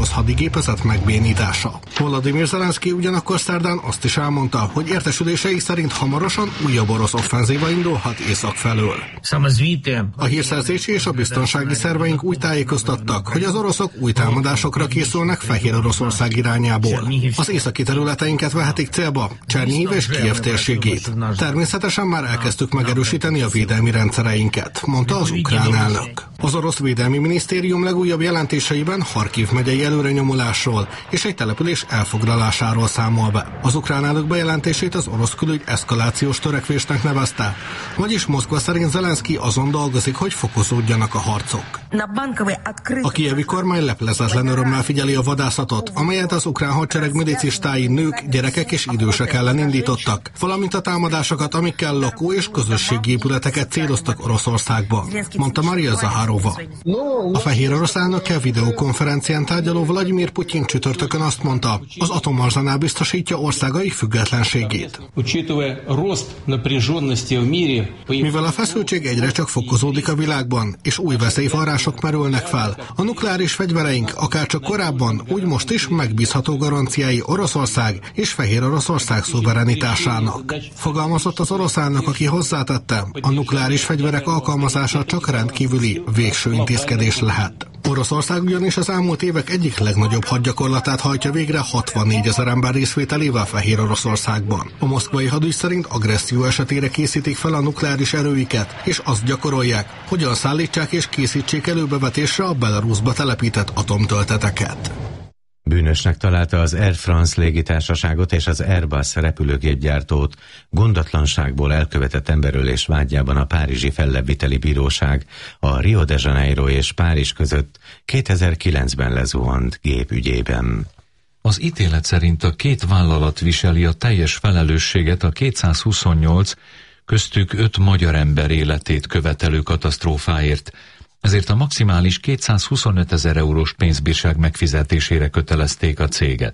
az hadigépezet megbénítása. Volodymyr Zelenszky ugyanakkor szerdán azt is elmondta, hogy értesülései szerint hamarosan újabb orosz offenzíva indulhat észak felől. A hírszerzési és a biztonsági szerveink úgy tájékoztattak, hogy az oroszok új támadásokra készülnek Fehér Oroszország irányából. Az északi területeinket vehetik célba, Csernihiv és Kijev térségét. Természetesen már elkezdtük megerősíteni a védelmi rendszereinket, mondta az ukrán elnök. Az orosz védelmi minisztérium legújabb jelentéseiben Harkiv megyei előrenyomulásról és egy település elfoglalásáról számol be. Az ukrán elnök bejelentését az orosz külügy eszkalációs törekvésnek nevezte, vagyis Moszkva szerint Zelenszky azon dolgozik, hogy fokozódjanak a harcok. A kijevi kormány leplezetlen örömmel figyeli a vadászatot, amelyet az ukrán hadsereg milicistái nők, gyerekek és idősek ellen indítottak, valamint a támadásokat, amikkel lakó- és közösségi épületeket céloztak Oroszországba, mondta Maria Zaharova. A fehér orosz elnökkel videokonferencián tárgyaló Vladimir Putyin csütörtökön azt mondta, az atomarzenál biztosítja országai függetlenségét. Mivel a feszültség egyre csak fokozódik a világban, és új veszélyforrások merülnek fel, a nukleáris fegyvereink akárcsak korábban, úgy most is megbízható garanciái Oroszország és Fehér Oroszország szuverenitásának. Fogalmazott az orosz elnök, aki hozzátette, a nukleáris fegyverek alkalmazása csak rendkívüli, végső intézkedés lehet. Oroszország ugyanis az elmúlt évek egyik legnagyobb hadgyakorlatát hajtja végre 64 000 ember részvételével Fehér Oroszországban. A moszkvai hadügy szerint agresszió esetére készítik fel a nukleáris erőiket, és azt gyakorolják, hogyan szállítsák és készítsék előbevetésre a Belarusba telepített atomtölteteket. Bűnösnek találta az Air France légitársaságot és az Airbus repülőgépgyártót gondatlanságból elkövetett emberölés vágyában a párizsi fellebbviteli bíróság a Rio de Janeiro és Párizs között 2009-ben lezuhant gép ügyében. Az ítélet szerint a két vállalat viseli a teljes felelősséget a 228, köztük 5 magyar ember életét követelő katasztrófáért, ezért a maximális 225 000 eurós pénzbírság megfizetésére kötelezték a céget.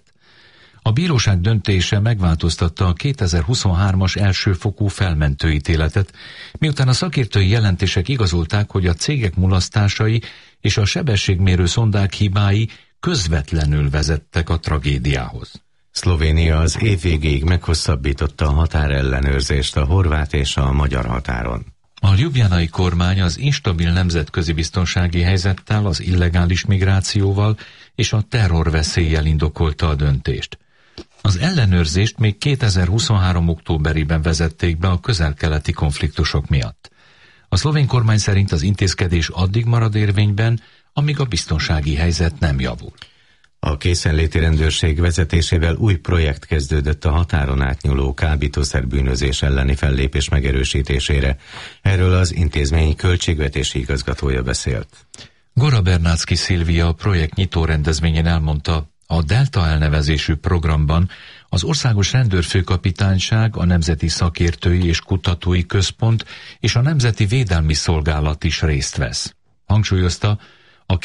A bíróság döntése megváltoztatta a 2023-as elsőfokú felmentőítéletet, miután a szakértői jelentések igazolták, hogy a cégek mulasztásai és a sebességmérő szondák hibái közvetlenül vezettek a tragédiához. Szlovénia az év végéig meghosszabbította a határellenőrzést a horvát és a magyar határon. A ljubljanai kormány az instabil nemzetközi biztonsági helyzettel, az illegális migrációval és a terrorveszéllyel indokolta a döntést. Az ellenőrzést még 2023. októberében vezették be a közel-keleti konfliktusok miatt. A szlovén kormány szerint az intézkedés addig marad érvényben, amíg a biztonsági helyzet nem javul. A készenléti rendőrség vezetésével új projekt kezdődött a határon átnyúló kábítószerbűnözés elleni fellépés megerősítésére. Erről az intézmény költségvetési igazgatója beszélt. Gora Bernacki Szilvia a projekt nyitó rendezvényén elmondta, a Delta elnevezésű programban az Országos Rendőrfőkapitányság, a Nemzeti Szakértői és Kutatói Központ és a Nemzeti Védelmi Szolgálat is részt vesz. Hangsúlyozta, a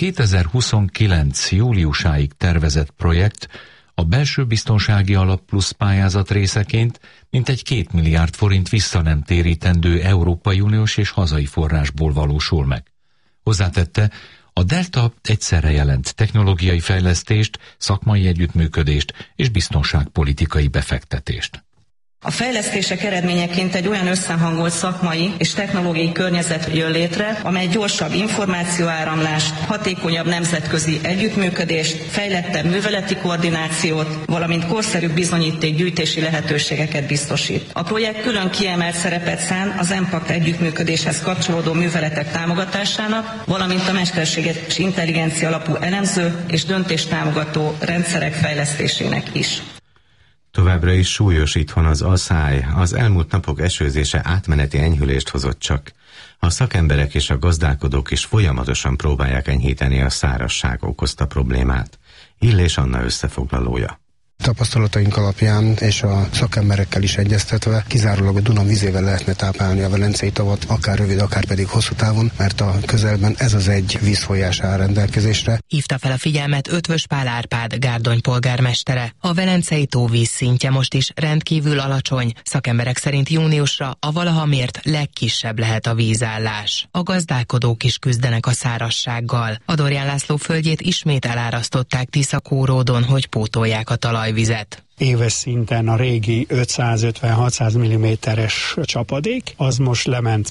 2029. júliusáig tervezett projekt a belső biztonsági alap plusz pályázat részeként mintegy 2 milliárd forint vissza nem térítendő Európai Uniós és hazai forrásból valósul meg. Hozzátette, a Delta egyszerre jelent technológiai fejlesztést, szakmai együttműködést és biztonságpolitikai befektetést. A fejlesztések eredményeként egy olyan összehangolt szakmai és technológiai környezet jön létre, amely gyorsabb információáramlást, hatékonyabb nemzetközi együttműködést, fejlettebb műveleti koordinációt, valamint korszerűbb bizonyítékgyűjtési lehetőségeket biztosít. A projekt külön kiemelt szerepet szán az EMPACT együttműködéshez kapcsolódó műveletek támogatásának, valamint a mesterséges intelligencia alapú elemző és döntéstámogató rendszerek fejlesztésének is. Továbbra is súlyos itthon az aszály, az elmúlt napok esőzése átmeneti enyhülést hozott csak. A szakemberek és a gazdálkodók is folyamatosan próbálják enyhíteni a szárazság okozta problémát. Illés Anna összefoglalója. Tapasztalataink alapján és a szakemberekkel is egyeztetve kizárólag a Duna vizével lehetne táplálni a Velencei tavat, akár rövid, akár pedig hosszú távon, mert a közelben ez az egy vízfolyás áll rendelkezésre. Hívta fel a figyelmet Ötvös Pál Árpád, Gárdony polgármestere. A Velencei tó vízszintje most is rendkívül alacsony. Szakemberek szerint júniusra a valaha mért legkisebb lehet a vízállás. A gazdálkodók is küzdenek a szárazsággal. A Dorján László földjét ismét elárasztották Tisza-Kóródon, hogy pótolják a talajvizet. Éves szinten a régi 550-600 mm-es csapadék, az most lement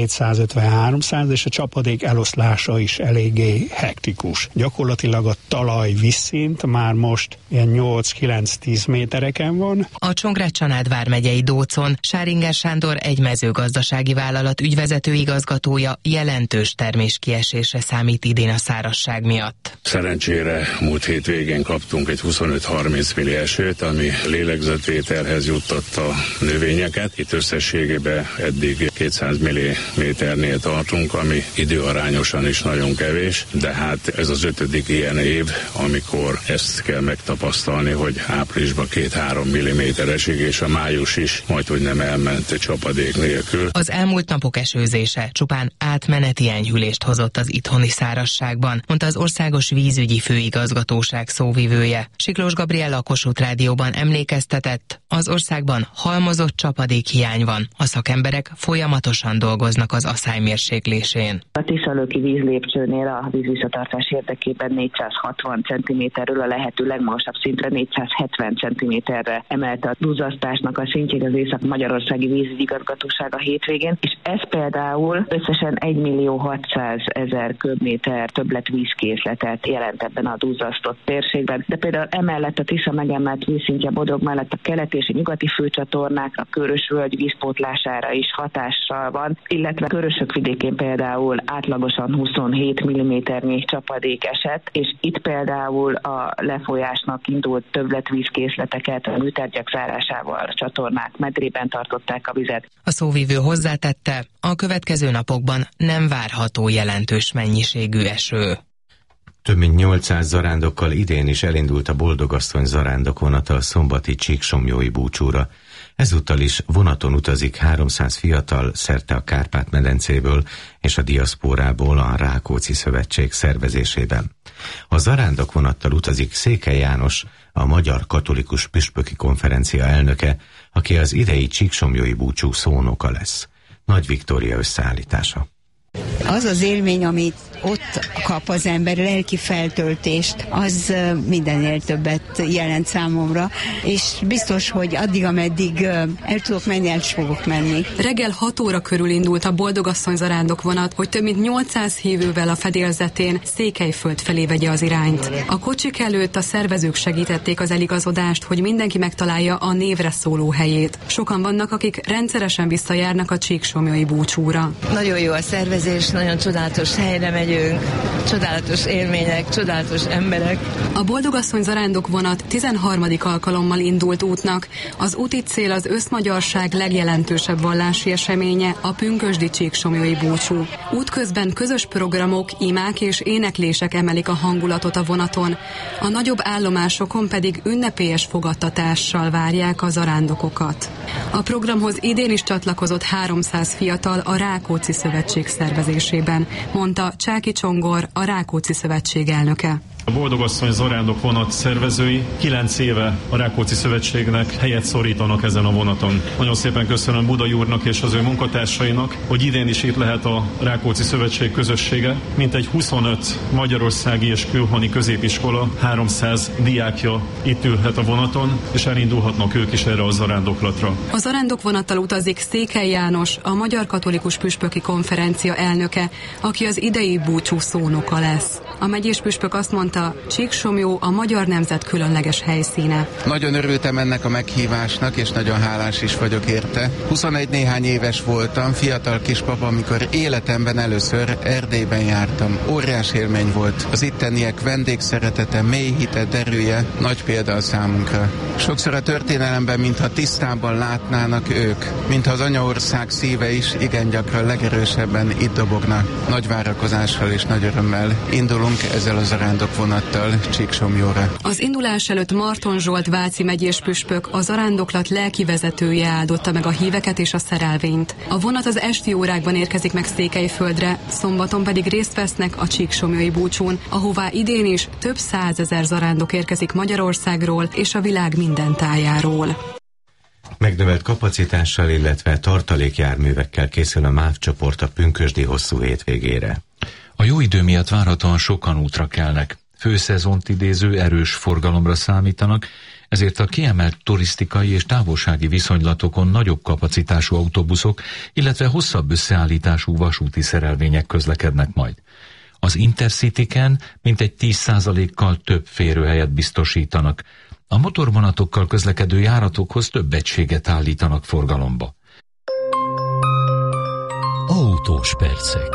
250-300, és a csapadék eloszlása is eléggé hektikus. Gyakorlatilag a talaj vízszint már most ilyen 8-9-10 métereken van. A Csongrád-Csanád vármegyei Dócon Sáringer Sándor, egy mezőgazdasági vállalat ügyvezető igazgatója jelentős terméskiesésre számít idén a szárazság miatt. Szerencsére múlt hét végén kaptunk egy 25-30 milli esőt, ami lélegzetvételhez juttatta a növényeket. Itt összességében eddig 200 mm-nél tartunk, ami időarányosan is nagyon kevés, de hát ez az 5. ilyen év, amikor ezt kell megtapasztalni, hogy áprilisban 2-3 mm esik, és a május is majdhogy nem elment csapadék nélkül. Az elmúlt napok esőzése csupán átmeneti enyhülést hozott az itthoni szárazságban, mondta az Országos Vízügyi Főigazgatóság szóvivője. Siklós Gabriella a Kossuth Rádióban emlékeztetett, az országban halmozott csapadékhiány van. A szakemberek folyamatosan dolgoznak az aszály mérséklésén. A Tiszalöki vízlépcsőnél a vízvisszatartás érdekében 460 cm-ről a lehető legmagasabb szintre 470 cm-re emelte a duzzasztásnak a szintjét az Észak-Magyarországi Vízigazgatóság a hétvégén, és ez például összesen 1.600.000 köbméter többletvízkészletet jelent ebben a duzzasztott térségben. De például emellett a Tisza megemelt vízszintje Bodrog mellett a keleti és a nyugati főcsatornákra, Körösvölgy vízpótlására is hatással van, illetve Körösök vidékén például átlagosan 27 mm-nyi csapadék esett, és itt például a lefolyásnak indult többletvízkészleteket a műtárgyak zárásával a csatornák medrében tartották a vizet. A szóvivő hozzátette, a következő napokban nem várható jelentős mennyiségű eső. Több mint 800 zarándokkal idén is elindult a Boldogasszony zarándok vonata a szombati Csíksomlyói búcsúra. Ezúttal is vonaton utazik 300 fiatal szerte a Kárpát-medencéből és a diaszpórából a Rákóczi Szövetség szervezésében. A zarándok vonattal utazik Székely János, a Magyar Katolikus Püspöki Konferencia elnöke, aki az idei Csíksomlyói búcsú szónoka lesz. Nagy Viktória összeállítása. Az az élmény, amit ott kap az ember, lelki feltöltést, az mindennél többet jelent számomra, és biztos, hogy addig, ameddig el tudok menni, el is fogok menni. Reggel 6 óra körül indult a Boldogasszony zarándok vonat, hogy több mint 800 hívővel a fedélzetén Székelyföld felé vegye az irányt. A kocsik előtt a szervezők segítették az eligazodást, hogy mindenki megtalálja a névre szóló helyét. Sokan vannak, akik rendszeresen visszajárnak a Csíksomlyói búcsúra. Nagyon jó a szervezés, nagyon csodálatos helyre megyünk, csodálatos élmények, csodálatos emberek. A Boldogasszony zarándok vonat 13. alkalommal indult útnak. Az úti cél az összmagyarság legjelentősebb vallási eseménye, a pünkösdi Csíksomlyói búcsú. Útközben közös programok, imák és éneklések emelik a hangulatot a vonaton. A nagyobb állomásokon pedig ünnepélyes fogadtatással várják a zarándokokat. A programhoz idén is csatlakozott 300 fiatal a Rákóczi Szövetség szervezésében, mondta Csáki Csongor, a Rákóczi Szövetség elnöke. A Boldogasszony zarándok vonat szervezői 9 éve a Rákóczi Szövetségnek helyet szorítanak ezen a vonaton. Nagyon szépen köszönöm Budai úrnak és az ő munkatársainak, hogy idén is itt lehet a Rákóczi Szövetség közössége. Mintegy 25 magyarországi és külhoni középiskola, 300 diákja itt ülhet a vonaton, és elindulhatnak ők is erre a zarándoklatra. A zarándokvonattal utazik Székely János, a Magyar Katolikus Püspöki Konferencia elnöke, aki az idei búcsú szónoka lesz. A megyés püspök azt mondta, Csíksomlyó a magyar nemzet különleges helyszíne. Nagyon örültem ennek a meghívásnak, és nagyon hálás is vagyok érte. 21 néhány éves voltam, fiatal kispapa, amikor életemben először Erdélyben jártam. Óriás élmény volt. Az itteniek vendégszeretete, mély hite, erője nagy példa a számunkra. Sokszor a történelemben, mintha tisztában látnának ők, mintha az anyaország szíve is igen gyakran legerősebben itt dobognak. Nagy várakozással és nagy örömmel indulunk indulunk ezzel a zarándokvonattal Csíksomlyóra. Az indulás előtt Marton Zsolt váci megyés püspök, a zarándoklat lelki vezetője áldotta meg a híveket és a szerelvényt. A vonat az esti órákban érkezik meg Székelyföldre, szombaton pedig részt vesznek a csíksomlyói búcsún, ahová idén is több 100 000 zarándok érkezik Magyarországról és a világ minden tájáról. Megnövelt kapacitással, illetve tartalékjárművekkel készül a MÁV csoport a pünkösdi hosszú hétvégére. A jó idő miatt várhatóan sokan útra kelnek. Főszezont idéző erős forgalomra számítanak, ezért a kiemelt turisztikai és távolsági viszonylatokon nagyobb kapacitású autóbuszok, illetve hosszabb összeállítású vasúti szerelvények közlekednek majd. Az Intercityken mintegy 10%-kal több férőhelyet biztosítanak. A motorvonatokkal közlekedő járatokhoz több egységet állítanak forgalomba. Autós percek.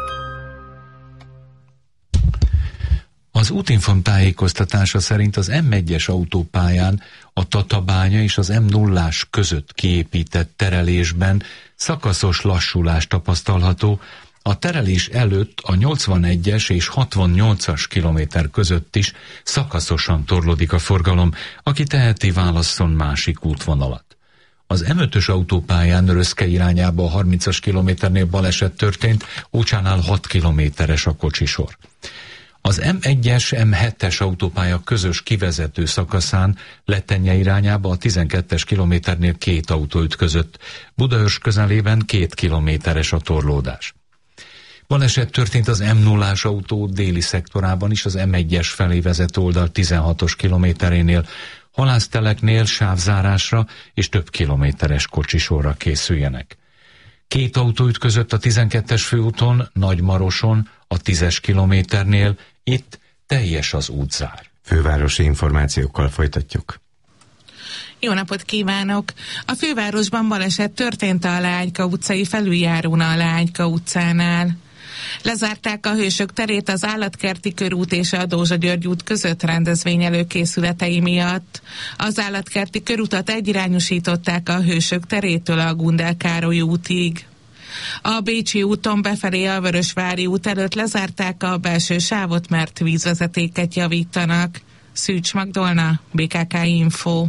Az Útinform tájékoztatása szerint az M1-es autópályán a Tatabánya és az M0-ás között kiépített terelésben szakaszos lassulás tapasztalható, a terelés előtt a 81-es és 68-as kilométer között is szakaszosan torlódik a forgalom, aki teheti, válasszon másik útvonalat. Az M5-ös autópályán Röszke irányába a 30-as kilométernél baleset történt, Ócsánál 6 kilométeres a kocsisor. Az M1-es, M7-es autópálya közös kivezető szakaszán Lettenye irányába a 12-es kilométernél 2 autó ütközött, Budaörs közelében 2 kilométeres a torlódás. Baleset történt az M0-ás autó déli szektorában is, az M1-es felé vezető oldal 16-os kilométerénél, halászteleknél sávzárásra és több kilométeres kocsisorra készüljenek. 2 autó ütközött a 12-es főúton, Nagymaroson, a 10-es kilométernél, itt teljes az útzár. Fővárosi információkkal folytatjuk. Jó napot kívánok! A fővárosban baleset történt a Leányka utcai felüljárón a Leányka utcánál. Lezárták a Hősök terét az Állatkerti körút és a Dózsa György út között rendezvény előkészületei miatt. Az Állatkerti körutat egyirányosították a Hősök terétől a Gundel Károly útig. A Bécsi úton befelé a Vörösvári út előtt lezárták a belső sávot, mert vízvezetéket javítanak. Szűcs Magdolna, BKK Info.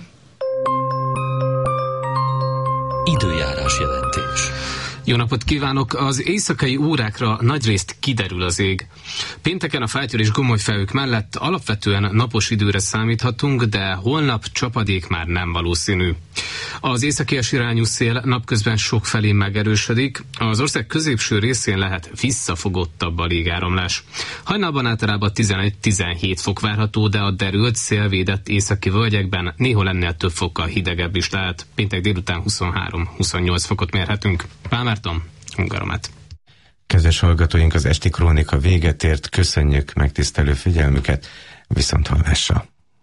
Időjárás jelentés. Jó napot kívánok! Az éjszakai órákra nagyrészt kiderül az ég. Pénteken a Fátyol és Gomolyfelhők mellett alapvetően napos időre számíthatunk, de holnap csapadék már nem valószínű. Az északi irányú szél napközben sokfelé megerősödik, az ország középső részén lehet visszafogottabb a légáramlás. Hajnalban általában 11-17 fok várható, de a derült szélvédett északi völgyekben néhol ennél több fokkal hidegebb is lehet. Péntek délután 23-28 fokot mérhetünk. Pál Márton, Hungaromet. Kedves hallgatóink, az esti krónika véget ért, köszönjük megtisztelő figyelmüket, viszonthallásra.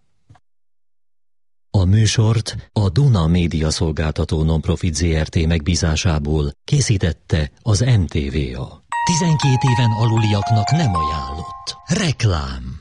A műsort a Duna Média Szolgáltató Nonprofit Zrt. Megbízásából készítette az NTVA. 12 éven aluliaknak nem ajánlott. Reklám.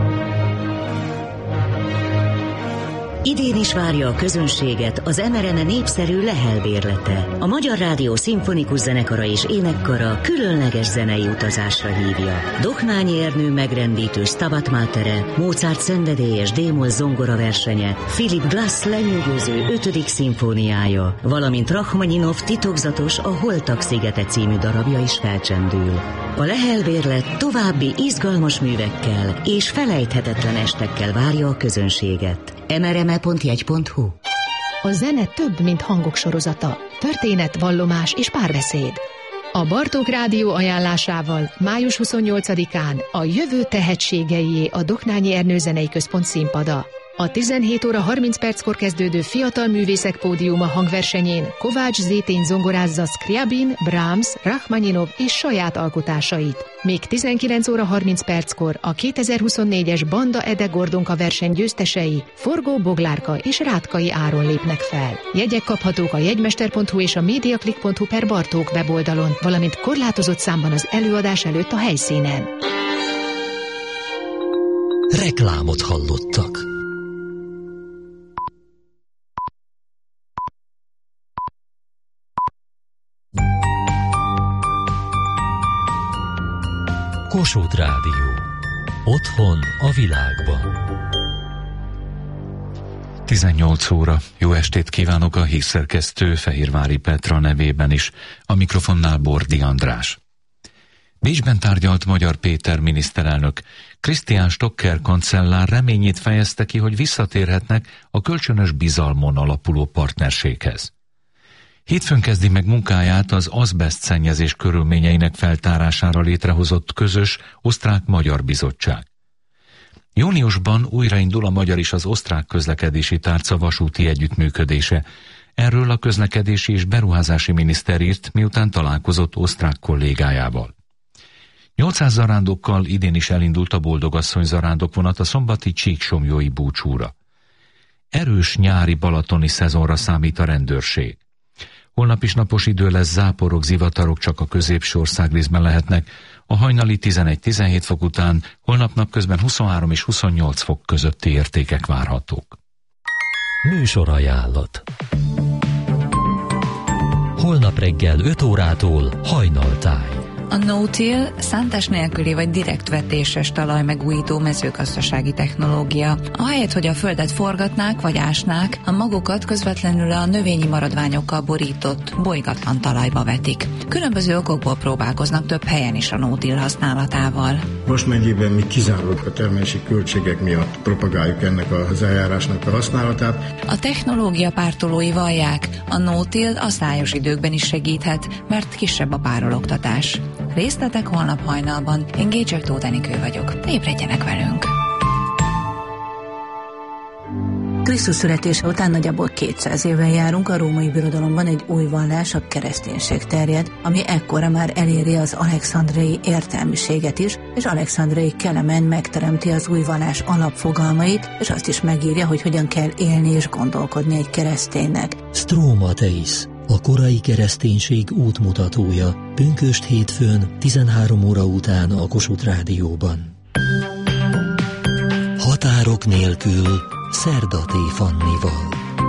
Idén is várja a közönséget az MRN népszerű Lehel bérlete. A Magyar Rádió Szimfonikus Zenekara és Énekkara különleges zenei utazásra hívja. Dohnányi Ernő megrendítő Stabat Matere, Mozart szenvedélyes D-moll zongora versenye, Philip Glass lenyűgöző 5. szimfóniája, valamint Rachmaninov titokzatos A Holtak szigete című darabja is felcsendül. A Lehel bérlet további izgalmas művekkel és felejthetetlen estekkel várja a közönséget. mrme.jegy.hu. A zene több, mint hangok sorozata. Történet, vallomás és párbeszéd. A Bartók Rádió ajánlásával május 28-án a Jövő tehetségeié a Dohnányi Ernő Zenei Központ színpada. A 17 óra 30 perckor kezdődő Fiatal Művészek Pódiuma hangversenyén Kovács Zétény zongorázza Scriabin, Brahms, Rachmaninov és saját alkotásait. Még 19 óra 30 perckor a 2024-es Banda Ede Gordonka verseny győztesei Forgó Boglárka és Rátkai Áron lépnek fel. Jegyek kaphatók a jegymester.hu és a mediaclick.hu/Bartók weboldalon, valamint korlátozott számban az előadás előtt a helyszínen. Reklámot hallottak. Kossuth Rádió. Otthon a világban. 18 óra. Jó estét kívánok a hírszerkesztő Fehérvári Petra nevében is. A mikrofonnál Bordi András. Bécsben tárgyalt Magyar Péter miniszterelnök. Christian Stocker kancellár reményét fejezte ki, hogy visszatérhetnek a kölcsönös bizalmon alapuló partnerséghez. Hétfőn kezdi meg munkáját az azbeszt szennyezés körülményeinek feltárására létrehozott közös osztrák-magyar bizottság. Júniusban újraindul a magyar és az osztrák közlekedési tárca vasúti együttműködése. Erről a közlekedési és beruházási miniszter írt, miután találkozott osztrák kollégájával. 800 zarándokkal idén is elindult a Boldogasszony zarándokvonat a szombati csíksomlyói búcsúra. Erős nyári balatoni szezonra számít a rendőrség. Holnap is napos idő lesz, záporok, zivatarok csak a középső országrészben lehetnek, a hajnali 11-17 fok után, holnap napközben 23 és 28 fok közötti értékek várhatók. Műsorajánlat. Holnap reggel 5 órától Hajnaltáj. A no-till szántás nélküli vagy direkt vetéses talajmegújító mezőgazdasági technológia. Ahelyett, hogy a földet forgatnák vagy ásnák, a magukat közvetlenül a növényi maradványokkal borított, bolygatlan talajba vetik. Különböző okokból próbálkoznak több helyen is a no-till használatával. Most mennyiben mi kizárólag a termelési költségek miatt propagáljuk ennek az eljárásnak a használatát. A technológia pártolói vallják, a no-till a szájos időkben is segíthet, mert kisebb a párologtatás. Részletek holnap hajnalban. Én Gécsek Tóth Enikő vagyok. Ébredjenek velünk! Krisztus születése után nagyjából 200 éven járunk, a római birodalomban egy új vallás, a kereszténység terjed, ami ekkora már eléri az alexandriai értelmiséget is, és Alexandriai Kelemen megteremti az új vallás alapfogalmait, és azt is megírja, hogy hogyan kell élni és gondolkodni egy kereszténynek. Stroma Deis, a korai kereszténység útmutatója, pünkösd hétfőn 13 óra után a Kossuth Rádióban. Határok nélkül Szerda T. Fannival.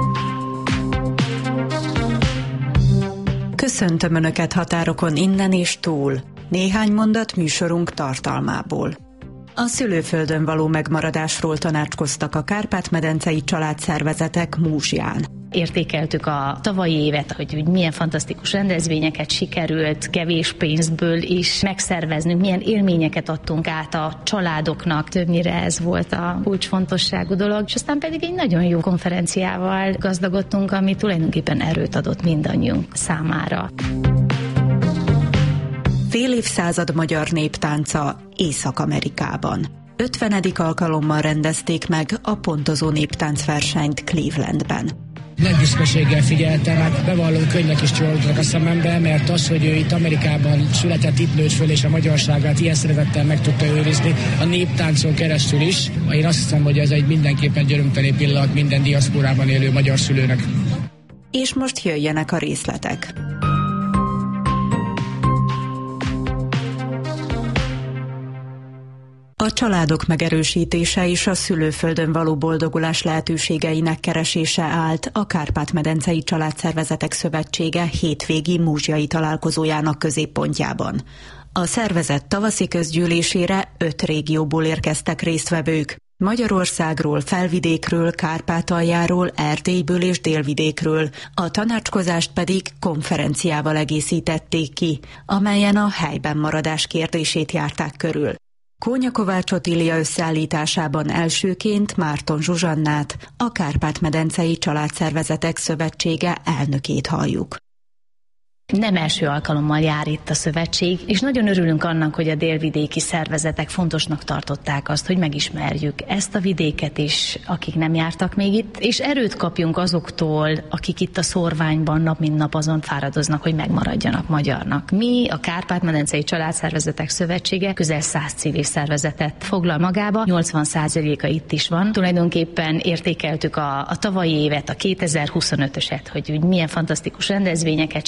Köszöntöm Önöket határokon innen és túl. Néhány mondat műsorunk tartalmából. A szülőföldön való megmaradásról tanácskoztak a kárpát-medencei családszervezetek Múzsján. Értékeltük a tavalyi évet, hogy milyen fantasztikus rendezvényeket sikerült kevés pénzből is megszerveznünk, milyen élményeket adtunk át a családoknak. Többnyire ez volt a kulcsfontosságú dolog, és aztán pedig egy nagyon jó konferenciával gazdagodtunk, ami tulajdonképpen erőt adott mindannyiunk számára. Fél évszázad magyar néptánca Észak-Amerikában. 50. alkalommal rendezték meg a pontozó néptáncversenyt Clevelandben. Nagy büszkeséggel figyeltem, hát bevallom, könnyek is csorogtak a szemembe, mert az, hogy ő itt Amerikában született, itt nőtt föl, és a magyarságát ilyen szeretettel meg tudta őrizni, a néptáncon keresztül is. Én azt hiszem, hogy ez egy mindenképpen györömteli pillanat minden diaszporában élő magyar szülőnek. És most jöjjenek a részletek. A családok megerősítése és a szülőföldön való boldogulás lehetőségeinek keresése állt a Kárpát-medencei Családszervezetek Szövetsége hétvégi múzsjai találkozójának középpontjában. A szervezet tavaszi közgyűlésére 5 régióból érkeztek résztvevők. Magyarországról, Felvidékről, Kárpátaljáról, Erdélyből és Délvidékről, a tanácskozást pedig konferenciával egészítették ki, amelyen a helyben maradás kérdését járták körül. Kónya Kovács Otília összeállításában elsőként Márton Zsuzsannát, a Kárpát-medencei Családszervezetek Szövetsége elnökét halljuk. Nem első alkalommal jár itt a szövetség, és nagyon örülünk annak, hogy a délvidéki szervezetek fontosnak tartották azt, hogy megismerjük ezt a vidéket is, akik nem jártak még itt, és erőt kapjunk azoktól, akik itt a szórványban nap mint nap azon fáradoznak, hogy megmaradjanak magyarnak. Mi, a Kárpát-medencei Családszervezetek Szövetsége közel 100 civil szervezetet foglal magába, 80%-a itt is van. Tulajdonképpen értékeltük a tavalyi évet, a 2025-öset, hogy milyen fantasztikus rendezvényeket sikerült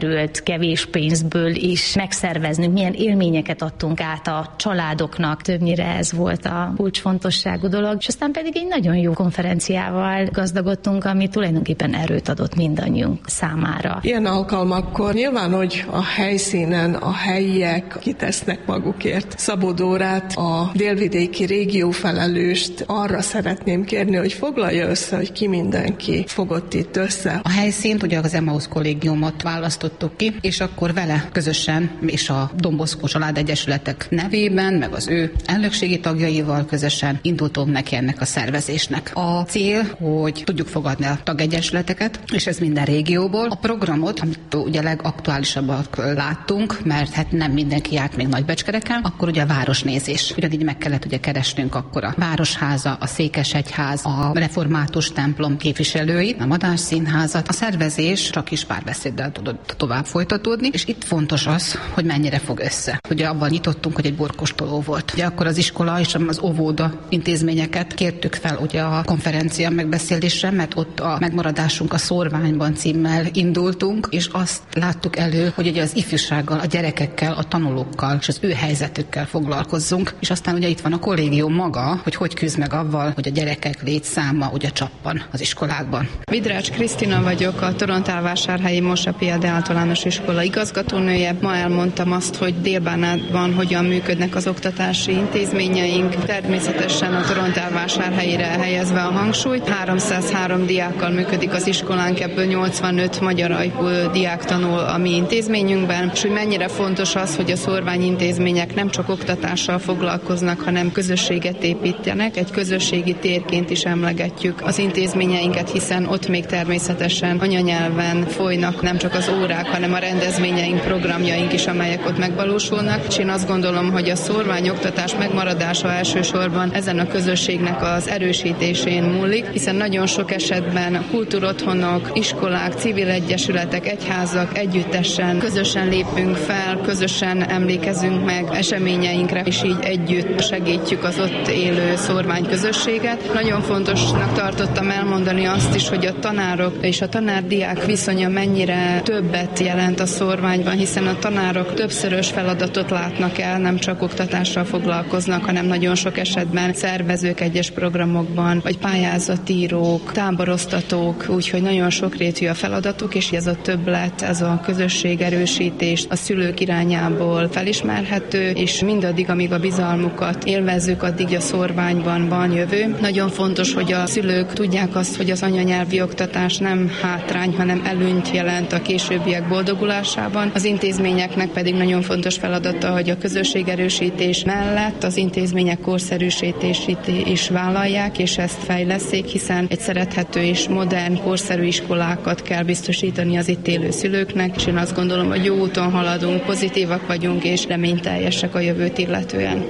sikerült kevés pénzből is megszerveznünk, milyen élményeket adtunk át a családoknak, többnyire ez volt a kulcsfontosságú dolog, és aztán pedig egy nagyon jó konferenciával gazdagodtunk, ami tulajdonképpen erőt adott mindannyiunk számára. Ilyen alkalmakkor nyilván, hogy a helyszínen a helyiek kitesznek magukért. Szabó Dórát, a délvidéki régió felelőst arra szeretném kérni, hogy foglalja össze, hogy ki mindenki fogott itt össze. A helyszínt ugye az Emmaus kollégiumot választottuk ki, és akkor vele közösen és a Don Bosco Család Egyesületek nevében, meg az ő elnökségi tagjaival közösen indultunk neki ennek a szervezésnek. A cél, hogy tudjuk fogadni a tagegyesületeket, és ez minden régióból. A programot, amit ugye legaktuálisabbat láttunk, mert hát nem mindenki járt még Nagybecskereken, akkor ugye a városnézés. Ugyanígy meg kellett ugye keresnünk akkor a Városháza, a Székesegyház, a református templom képviselői, a Madás Színházat. A szervezés csak is párbeszéddel tudott tovább folytatódni, és itt fontos az, hogy mennyire fog össze. Ugye abban nyitottunk, hogy egy borkostoló volt. Ugye akkor az iskola és az óvoda intézményeket kértük fel ugye a konferencia megbeszélésre, mert ott a megmaradásunk a szórványban címmel indultunk, és azt láttuk elő, hogy ugye az ifjúsággal, a gyerekekkel, a tanulókkal és az ő helyzetükkel foglalkozzunk, és aztán ugye itt van a kollégium maga, hogy küzd meg avval, hogy a gyerekek létszáma ugye csappan az iskolákban. Vidrács Krisztina vagyok, a Torontálvásárhelyi Mosapiade Általános Iskola igazgatónője. Ma elmondtam azt, hogy Dél-Bánátban hogyan működnek az oktatási intézményeink. Természetesen a Torontálvásárhelyre helyezve a hangsúlyt. 303 diákkal működik az iskolánk, ebből 85 magyar ajkú diák tanul a mi intézményünkben, és hogy mennyire fontos az, hogy a szórványintézmények nem csak oktatással foglalkoznak, hanem közösséget építenek. Egy közösségi térként is emlegetjük az intézményeinket, hiszen ott még természetesen anyanyelven folynak nem csak az órák, hanem a rendezvényeink, programjaink is, amelyek ott megvalósulnak. És én azt gondolom, hogy a szórványoktatás megmaradása elsősorban ezen a közösségnek az erősítésén múlik, hiszen nagyon sok esetben a kultúrotthonok, iskolák, civil egyesületek, egyházak együttesen, közösen lépünk fel, közösen emlékezünk meg eseményeinkre, és így együtt segítjük az ott élő szórványközösséget. Nagyon fontosnak tartottam elmondani azt is, hogy a tanárok és a tanár-diák viszonya mennyire többet jelent a szórványban, hiszen a tanárok többszörös feladatot látnak el, nem csak oktatással foglalkoznak, hanem nagyon sok esetben szervezők egyes programokban, vagy pályázatírók, táboroztatók, úgyhogy nagyon sokrétű a feladatuk, és ez a többlet, ez a közösség erősítés a szülők irányából felismerhető, és mindaddig, amíg a bizalmukat élvezzük, addig a szórványban van jövő. Nagyon fontos, hogy a szülők tudják azt, hogy az anyanyelvi oktatás nem hátrány, hanem előnyt jelent a későbbiek boldogulásában. Az intézményeknek pedig nagyon fontos feladata, hogy a közösségerősítés mellett az intézmények korszerűsítését is vállalják, és ezt fejleszék, hiszen egy szerethető és modern, korszerű iskolákat kell biztosítani az itt élő szülőknek, és én azt gondolom, hogy jó úton haladunk, pozitívak vagyunk, és reményteljesek a jövőt illetően.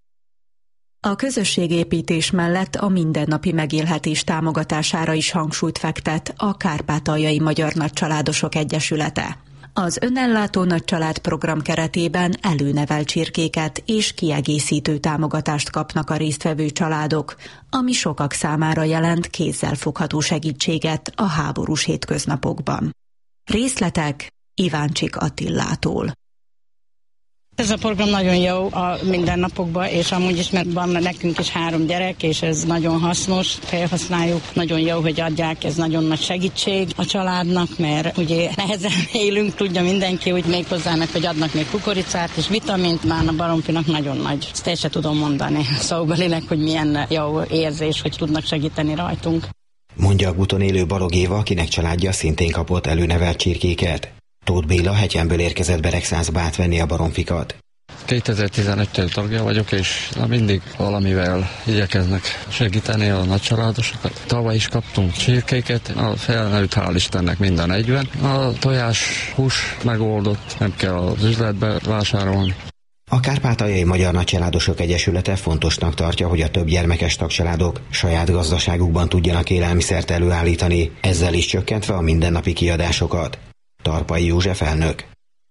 A közösségépítés mellett a mindennapi megélhetés támogatására is hangsúlyt fektet a Kárpátaljai Magyar Nagycsaládosok Egyesülete. Az önellátó nagycsalád program keretében előnevelt csirkéket és kiegészítő támogatást kapnak a résztvevő családok, ami sokak számára jelent kézzelfogható segítséget a háborús hétköznapokban. Részletek Iváncsik Attillától. Ez a program nagyon jó a mindennapokban, és amúgy is, mert van nekünk is 3 gyerek, és ez nagyon hasznos, felhasználjuk, nagyon jó, hogy adják, ez nagyon nagy segítség a családnak, mert ugye nehezen élünk, tudja mindenki, hogy még hozzának, hogy adnak még kukoricát és vitamint, már a baromfinak nagyon nagy. Ezt el sem tudom mondani szóbelileg, hogy milyen jó érzés, hogy tudnak segíteni rajtunk. Mondja a Guton élő Balog Éva, akinek családja szintén kapott előnevelt csirkéket. Tóth Béla Hegyemből érkezett Beregszázba átvenni a baromfikat. 2015-től tagja vagyok, és mindig valamivel igyekeznek segíteni a nagycsaládosokat. Tavaly is kaptunk csirkéket, a felnőtt hál' Istennek minden egyben. A tojás hús megoldott, nem kell az üzletbe vásárolni. A Kárpátaljai Magyar Nagycsaládosok Egyesülete fontosnak tartja, hogy a több gyermekes tagcsaládok saját gazdaságukban tudjanak élelmiszert előállítani, ezzel is csökkentve a mindennapi kiadásokat. Tarpai József elnök.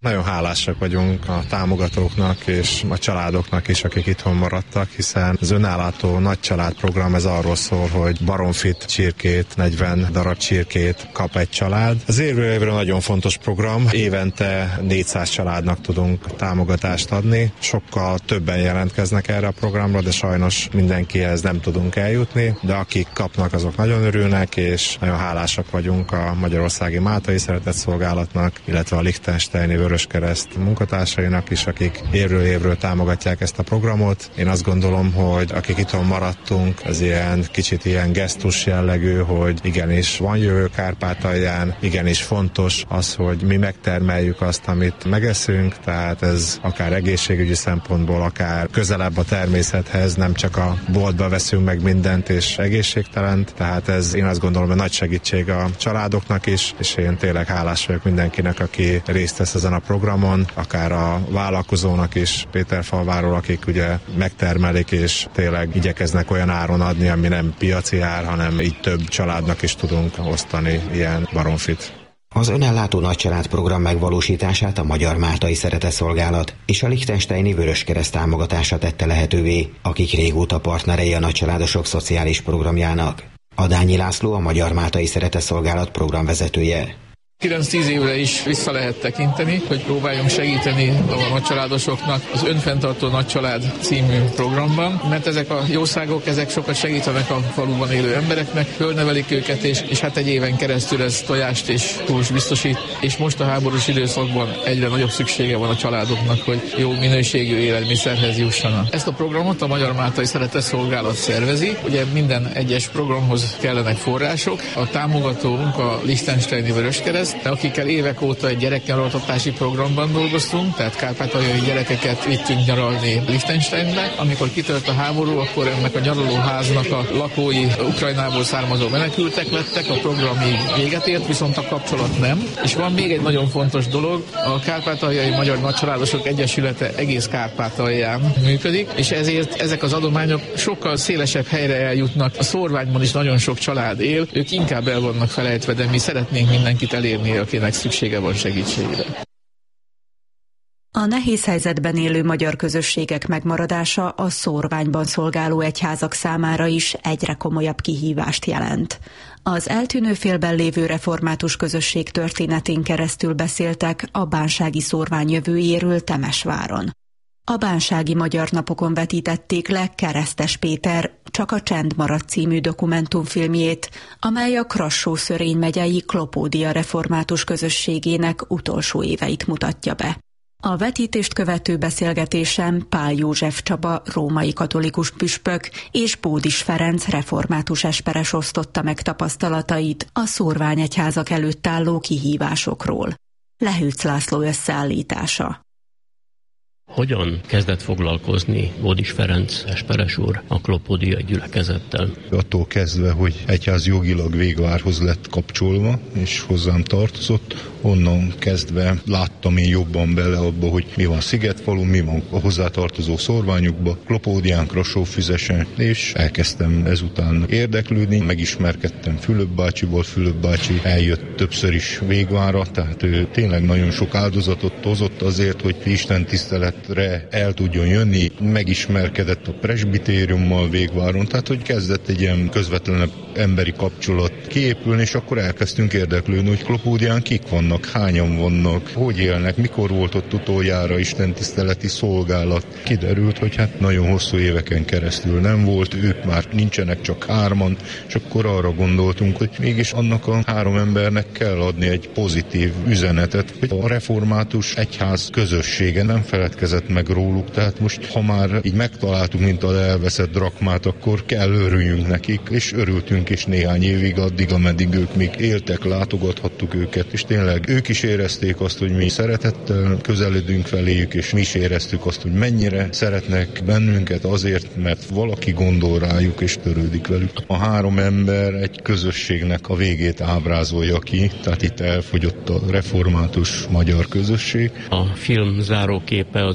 Nagyon hálásak vagyunk a támogatóknak és a családoknak is, akik itthon maradtak, hiszen az önállátó nagy családprogram ez arról szól, hogy baromfit csirkét, 40 darab csirkét kap egy család. Az évről évre nagyon fontos program. Évente 400 családnak tudunk támogatást adni. Sokkal többen jelentkeznek erre a programra, de sajnos mindenkihez nem tudunk eljutni, de akik kapnak, azok nagyon örülnek, és nagyon hálásak vagyunk a Magyarországi Máltai Szeretetszolgálatnak, illetve a Liechtensteini Vöröskereszt munkatársainak is, akik évről évről támogatják ezt a programot. Én azt gondolom, hogy akik itthon maradtunk, az kicsit ilyen gesztus jellegű, hogy igenis van jövő Kárpátalján, igenis fontos az, hogy mi megtermeljük azt, amit megeszünk, tehát ez akár egészségügyi szempontból, akár közelebb a természethez, nem csak a boltba veszünk meg mindent és egészségtelent, tehát ez én azt gondolom, hogy nagy segítség a családoknak is, és én tényleg hálás vagyok mindenkinek, aki részt vesz ezen a programon, akár a vállalkozónak is, Péterfalváról, akik ugye megtermelik, és tényleg igyekeznek olyan áron adni, ami nem piaci ár, hanem így több családnak is tudunk osztani ilyen baromfit. Az önellátó nagycsalád program megvalósítását a Magyar Máltai Szeretetszolgálat és a Liechtensteini Vöröskereszt támogatása tette lehetővé, akik régóta partnerei a nagycsaládosok szociális programjának. Adányi László, a Magyar Máltai Szeretetszolgálat programvezetője. 9-10 évre is vissza lehet tekinteni, hogy próbáljunk segíteni a nagycsaládosoknak az Önfenntartó Nagycsalád című programban, mert ezek a jószágok, ezek sokat segítenek a faluban élő embereknek, fölnevelik őket, és hát egy éven keresztül ez tojást és húst biztosít, és most a háborús időszakban egyre nagyobb szüksége van a családoknak, hogy jó minőségű élelmiszerhez jussanak. Ezt a programot a Magyar Máltai Szeretetszolgálat szervezi, ugye minden egyes programhoz kellenek források, a támogatónk a Liechtensteini Vöröskereszt, akikkel évek óta egy gyereknyaraltatási programban dolgoztunk, tehát kárpátaljai gyerekeket vittünk nyaralni Liechtensteinbe. Amikor kitört a háború, akkor ennek a nyaralóháznak a lakói Ukrajnából származó menekültek lettek, a program így véget ért, viszont a kapcsolat nem. És van még egy nagyon fontos dolog, a Kárpátaljai Magyar Nagycsaládosok Egyesülete egész Kárpátalján működik, és ezért ezek az adományok sokkal szélesebb helyre eljutnak. A Szórványban is nagyon sok család él, ők inkább el vannak felejtve, de mi szeretnénk mindenkit elérni, akinek szüksége van segítségre. A nehéz helyzetben élő magyar közösségek megmaradása a Szórványban szolgáló egyházak számára is egyre komolyabb kihívást jelent. Az eltűnő félben lévő református közösség történetén keresztül beszéltek a bánsági szórvány jövőjéről Temesváron. A Bánsági Magyar Napokon vetítették le Keresztes Péter Csak a csend maradt című dokumentumfilmjét, amely a Krassó-Szörény megyei Klopódia református közösségének utolsó éveit mutatja be. A vetítést követő beszélgetésen Pál József Csaba római katolikus püspök és Bódis Ferenc református esperes osztotta meg tapasztalatait a szórványegyházak előtt álló kihívásokról. Lehűc László összeállítása. Hogyan kezdett foglalkozni Bódis Ferenc esperes úr a Klopódiai gyülekezettel? Attól kezdve, hogy egyház jogilag Végvárhoz lett kapcsolva, és hozzám tartozott, onnan kezdve láttam én jobban bele abba, hogy mi van Szigetfalun, mi van a hozzátartozó szórványokba, Klopódián, Krassó-Füzesen, és elkezdtem ezután érdeklődni, megismerkedtem Fülöp bácsival, Fülöp bácsi eljött többször is Végvárra, tehát ő tényleg nagyon sok áldozatot hozott azért, hogy Isten tiszteletre el tudjon jönni, megismerkedett a presbitériummal Végváron, tehát hogy kezdett egy ilyen közvetlenebb emberi kapcsolat kiépülni, és akkor elkezdtünk érdeklődni, hogy Klopódián kik vannak, hányan vannak, hogy élnek, mikor volt ott utoljára istentiszteleti szolgálat. Kiderült, hogy hát nagyon hosszú éveken keresztül nem volt, ők már nincsenek, csak 3, és akkor arra gondoltunk, hogy mégis annak a 3 embernek kell adni egy pozitív üzenetet, hogy a református egyház közössége nem feledkezett meg róluk, tehát most ha már így megtaláltuk, mint az elveszett drakmát, akkor kell örüljünk nekik, és örültünk is néhány évig, addig, ameddig ők még éltek, látogathattuk őket, és tényleg ők is érezték azt, hogy mi szeretettel közeledünk feléjük, és mi is éreztük azt, hogy mennyire szeretnek bennünket azért, mert valaki gondol rájuk és törődik velük. A 3 ember egy közösségnek a végét ábrázolja ki, tehát itt elfogyott a református magyar közösség. A film záróképe az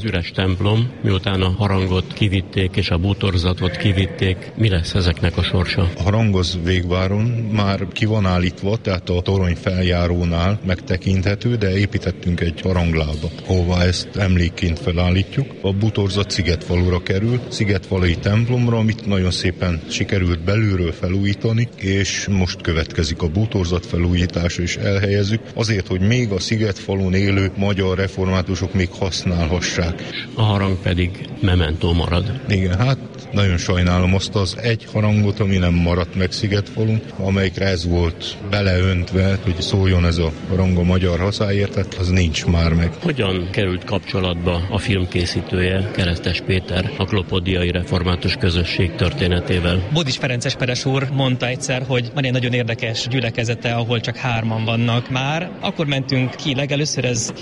az üres templom, miután a harangot kivitték és a bútorzatot kivitték, mi lesz ezeknek a sorsa? A harang az Végváron már ki van állítva, tehát a torony feljárónál megtekinthető, de építettünk egy haranglába, ahova ezt emlékként felállítjuk. A bútorzat Szigetfalura kerül, Szigetfalai templomra, amit nagyon szépen sikerült belülről felújítani, és most következik a bútorzat felújítása, és elhelyezzük azért, hogy még a Szigetfalun élő magyar reformátusok még használhassák. A harang pedig mementó marad. Igen, hát nagyon sajnálom azt az egy harangot, ami nem maradt meg Szigetfalun, amelyikre ez volt beleöntve, hogy szóljon ez a harang a magyar hazáért, tehát az nincs már meg. Hogyan került kapcsolatba a filmkészítője, Keresztes Péter, a Klopodiai Református Közösség történetével? Bódis Ferenc esperes úr mondta egyszer, hogy van egy nagyon érdekes gyülekezete, ahol csak 3-an vannak már. Akkor mentünk ki legelőször, ez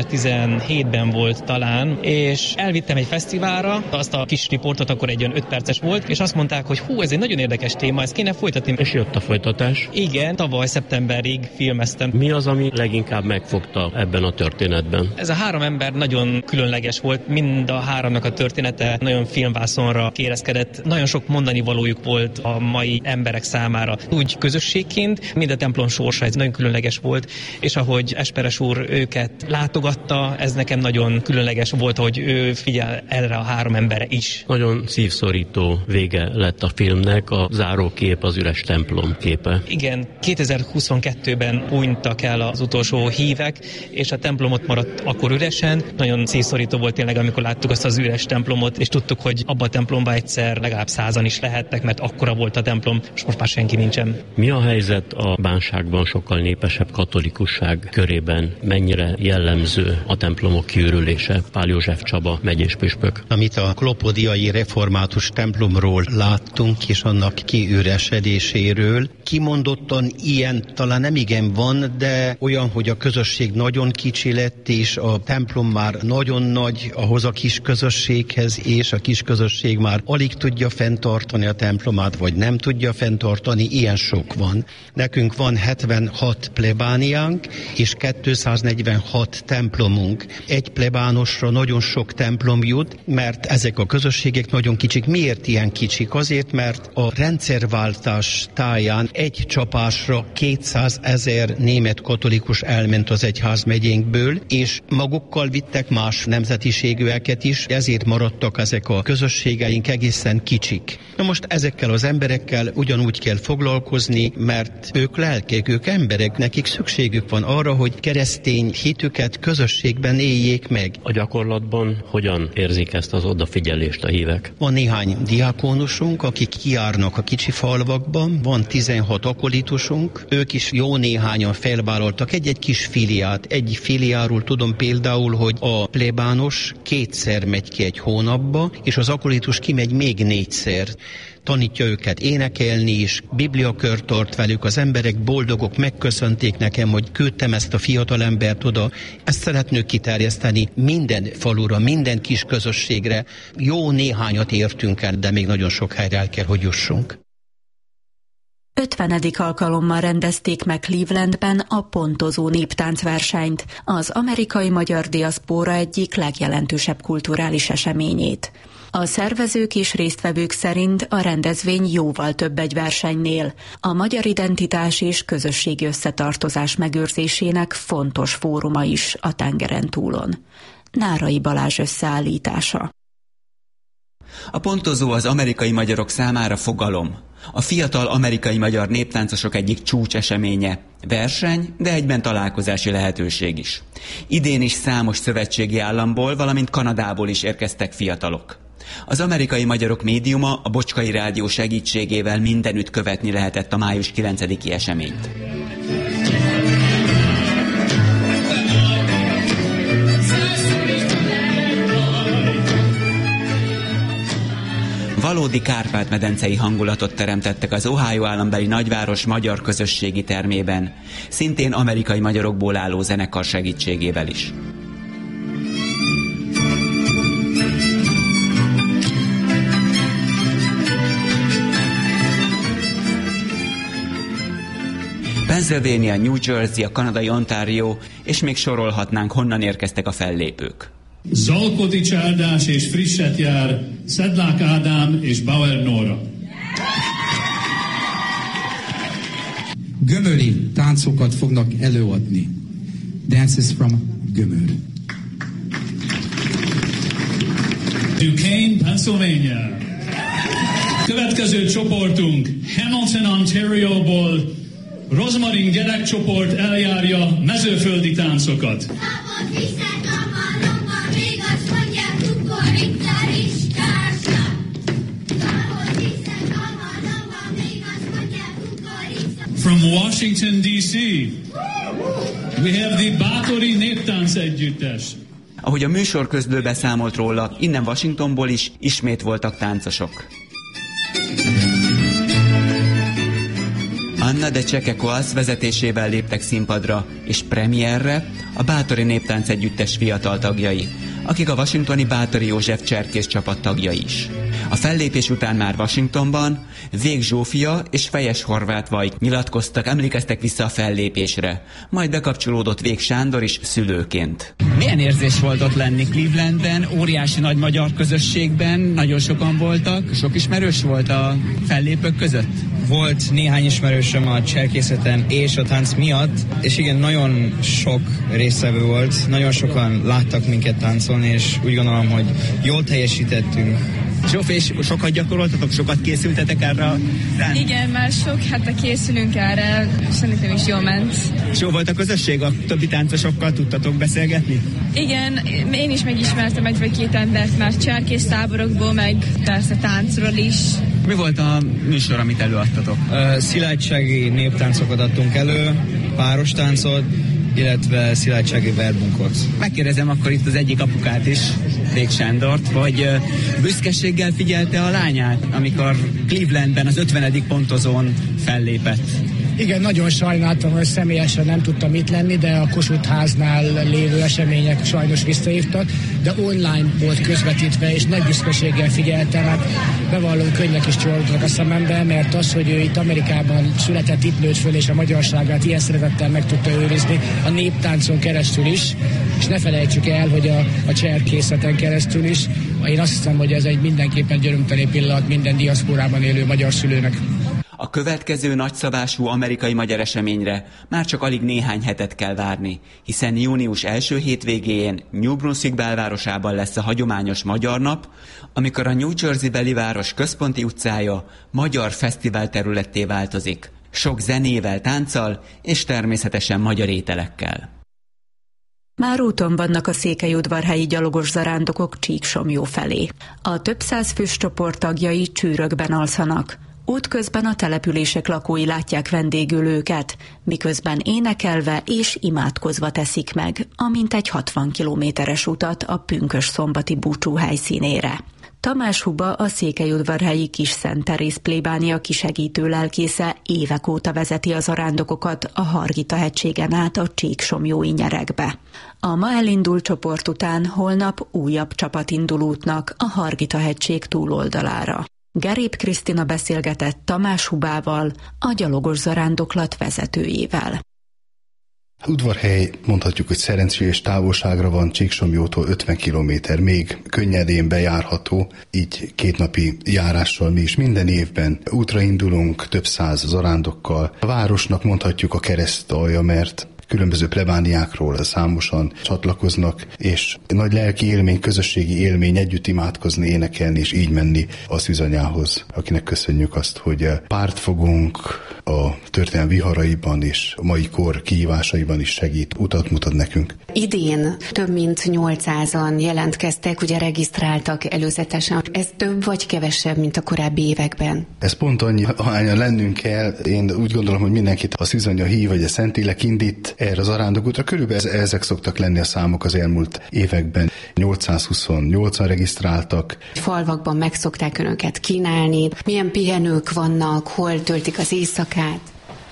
2017-ben volt talán, és elvittem egy fesztiválra, azt a kis riportot akkor egy 5 perces volt, és azt mondták, hogy ez egy nagyon érdekes téma, ezt kéne folytatni. És jött a folytatás? Igen, tavaly szeptemberig filmeztem. Mi az, ami leginkább megfogta ebben a történetben? Ez a 3 ember nagyon különleges volt, mind a 3-nak a története nagyon filmvászonra kérezkedett, nagyon sok mondani valójuk volt a mai emberek számára. Úgy közösségként, mind a templom sorsa, ez nagyon különleges volt, és ahogy esperes úr őket látogatta, ez nekem nagyon különleges volt, hogy ő figyel erre a 3 emberre is. Nagyon szívszorító vége lett a filmnek, a zárókép az üres templom képe. Igen, 2022-ben hunytak el az utolsó hívek, és a templomot maradt akkor üresen. Nagyon szívszorító volt tényleg, amikor láttuk azt az üres templomot, és tudtuk, hogy abban a templomban egyszer legalább 100-an is lehettek, mert akkora volt a templom, és most már senki nincsen. Mi a helyzet a Bánságban sokkal népesebb katolikusság körében? Mennyire jellemző a templomok kiürülése? Pál József Csaba, megyéspüspök. Amit a Klopodiai Református templomról láttunk, és annak kiüresedéséről, kimondottan ilyen talán nem igen van, de olyan, hogy a közösség nagyon kicsi lett, és a templom már nagyon nagy ahhoz a kis közösséghez, és a kis közösség már alig tudja fenntartani a templomát, vagy nem tudja fenntartani, ilyen sok van. Nekünk van 76 plebániánk, és 246 templomunk. Egy plebánosra nagyon sok templom jut, mert ezek a közösségek nagyon kicsik. Miért ilyen kicsik? Azért, mert a rendszerváltás táján egy csapásra 200 000 német katolikus elment az egyházmegyénkből, és magukkal vittek más nemzetiségűeket is, ezért maradtak ezek a közösségeink egészen kicsik. Na most ezekkel az emberekkel ugyanúgy kell foglalkozni, mert ők lelkek, ők emberek, nekik szükségük van arra, hogy keresztény hitüket közösségben éljék meg. A gyakorlatban hogyan érzik ezt az odafigyelést a hívek? Van néhány diákónusunk, akik kijárnak a kicsi falvakban, van 16 akolitusunk, ők is jó néhányan felvállaltak egy kis filiát. Egy filiáról tudom például, hogy a plébános 2-szer megy ki egy hónapba, és az akolitus kimegy még 4-szer. Tanítja őket énekelni is, bibliakört tart velük, az emberek boldogok, megköszönték nekem, hogy küldtem ezt a fiatalembert oda. Ezt szeretnünk kiterjeszteni minden falura, minden kis közösségre. Jó néhányat értünk el, de még nagyon sok helyre el kell, hogy jussunk. 50. alkalommal rendezték meg Clevelandben a pontozó néptáncversenyt, az amerikai magyar diaszpóra egyik legjelentősebb kulturális eseményét. A szervezők és résztvevők szerint a rendezvény jóval több egy versenynél. A magyar identitás és közösségi összetartozás megőrzésének fontos fóruma is a tengeren túlon. Nárai Balázs összeállítása. A pontozó az amerikai magyarok számára fogalom. A fiatal amerikai magyar néptáncosok egyik csúcseseménye. Verseny, de egyben találkozási lehetőség is. Idén is számos szövetségi államból, valamint Kanadából is érkeztek fiatalok. Az amerikai magyarok médiuma, a Bocskai Rádió segítségével mindenütt követni lehetett a május 9-i eseményt. Valódi kárpát-medencei hangulatot teremtettek az Ohio állambeli nagyváros magyar közösségi termében, szintén amerikai magyarokból álló zenekar segítségével is. Pennsylvania, New Jersey, a kanadai Ontario, és még sorolhatnánk, honnan érkeztek a fellépők. Zalkodi Csárdás és Frisset jár, Szedlák Ádám és Bauer Nóra. Gömöri táncokat fognak előadni. Dances from Gömör. Duquesne, Pennsylvania. Következő csoportunk Hamilton, Ontarioból Rozmarin gyerekcsoport eljárja mezőföldi táncokat. From Washington, D.C., we have the Bátori Néptánc Együttes. Ahogy a műsor közből beszámolt róla, innen Washingtonból is ismét voltak táncosok. Anna de Csekekoasz vezetésével léptek színpadra, és premierre a Bátori Néptánc Együttes fiatal tagjai, akik a washingtoni Bátori József cserkész csapat tagjai is. A fellépés után már Washingtonban Vég Zsófia és Fejes Horváth Vajk nyilatkoztak, emlékeztek vissza a fellépésre. Majd bekapcsolódott Vég Sándor is szülőként. Milyen érzés volt ott lenni Clevelandben, óriási nagy magyar közösségben, nagyon sokan voltak, sok ismerős volt a fellépők között? Volt néhány ismerősöm a cserkészeten és a tánc miatt, és igen, nagyon sok résztvevő volt, nagyon sokan láttak minket táncolni, és úgy gondolom, hogy jól teljesítettünk. Zsóf, és sokat gyakoroltatok, sokat készültetek erre? Igen, már sok hete készülünk erre, szerintem is jól ment. És jó volt a közösség? A többi táncosokkal tudtatok beszélgetni? Igen, én is megismertem egy vagy két embert már cserkész táborokból, meg persze táncról is. Mi volt a műsor, amit előadtatok? Szilágysági néptáncokat adtunk elő, páros táncot, illetve szilágysági verbunkot. Megkérdezem akkor itt az egyik apukát is, Vég Sándort, hogy büszkeséggel figyelte a lányát, amikor Clevelandben az 50. pontozón fellépett. Igen, nagyon sajnáltam, hogy személyesen nem tudtam itt lenni, de a Kossuth háznál lévő események sajnos visszahívtak, de online volt közvetítve, és nagy büszkeséggel figyeltem, hát bevallom, könnyek is csorogtak a szemembe, mert az, hogy ő itt Amerikában született, itt nőtt föl, és a magyarságát ilyen szeretettel meg tudta őrizni, a néptáncon keresztül is, és ne felejtsük el, hogy a cserkészeten keresztül is. Én azt hiszem, hogy ez egy mindenképpen györömteli pillanat minden diaszporában élő magyar szülőnek. A következő nagyszabású amerikai-magyar eseményre már csak alig néhány hetet kell várni, hiszen június első hétvégéjén New Brunswick belvárosában lesz a hagyományos Magyar Nap, amikor a New Jersey-beli város központi utcája magyar fesztivál területté változik, sok zenével, tánccal és természetesen magyar ételekkel. Már úton vannak a székelyudvarhelyi gyalogos zarándokok Csíksomlyó felé. A több száz fős csoport tagjai csűrökben alszanak. Útközben a települések lakói látják vendégül őket, miközben énekelve és imádkozva teszik meg, amint egy 60 kilométeres utat a pünkösszombati búcsú helyszínére. Tamás Huba, a székelyudvarhelyi Kis Szent Teréz plébánia kisegítő lelkésze évek óta vezeti a zarándokokat a Hargita-hegységen át a Csíksomlyói nyerekbe. A ma elindult csoport után holnap újabb csapat indul útnak a Hargita-hegység túloldalára. Gerép Krisztina beszélgetett Tamás Hubával, a gyalogos zarándoklat vezetőjével. Udvarhely mondhatjuk, hogy szerencsés távolságra van, Csíksomlyótól 50 kilométer, még könnyedén bejárható, így kétnapi járással mi is minden évben útra indulunk több száz zarándokkal. A városnak mondhatjuk a keresztalja, mert különböző plebániákról számosan csatlakoznak, és nagy lelki élmény, közösségi élmény együtt imádkozni, énekelni, és így menni a szűzanyához, akinek köszönjük azt, hogy párt fogunk a történelem viharaiban és a mai kor kihívásaiban is segít, utat mutat nekünk. Idén több mint 800-an jelentkeztek, ugye regisztráltak előzetesen. Ez több vagy kevesebb, mint a korábbi években? Ez pont annyi, ahányan lennünk kell. Én úgy gondolom, hogy mindenkit a szűzanya hív, vagy a Szentlélek indít erre az arándokútra. Körülbelül ezek szoktak lenni a számok az elmúlt években. 828-an regisztráltak. Falvakban meg szokták önöket kínálni. Milyen pihenők vannak, hol töltik az éjszakát?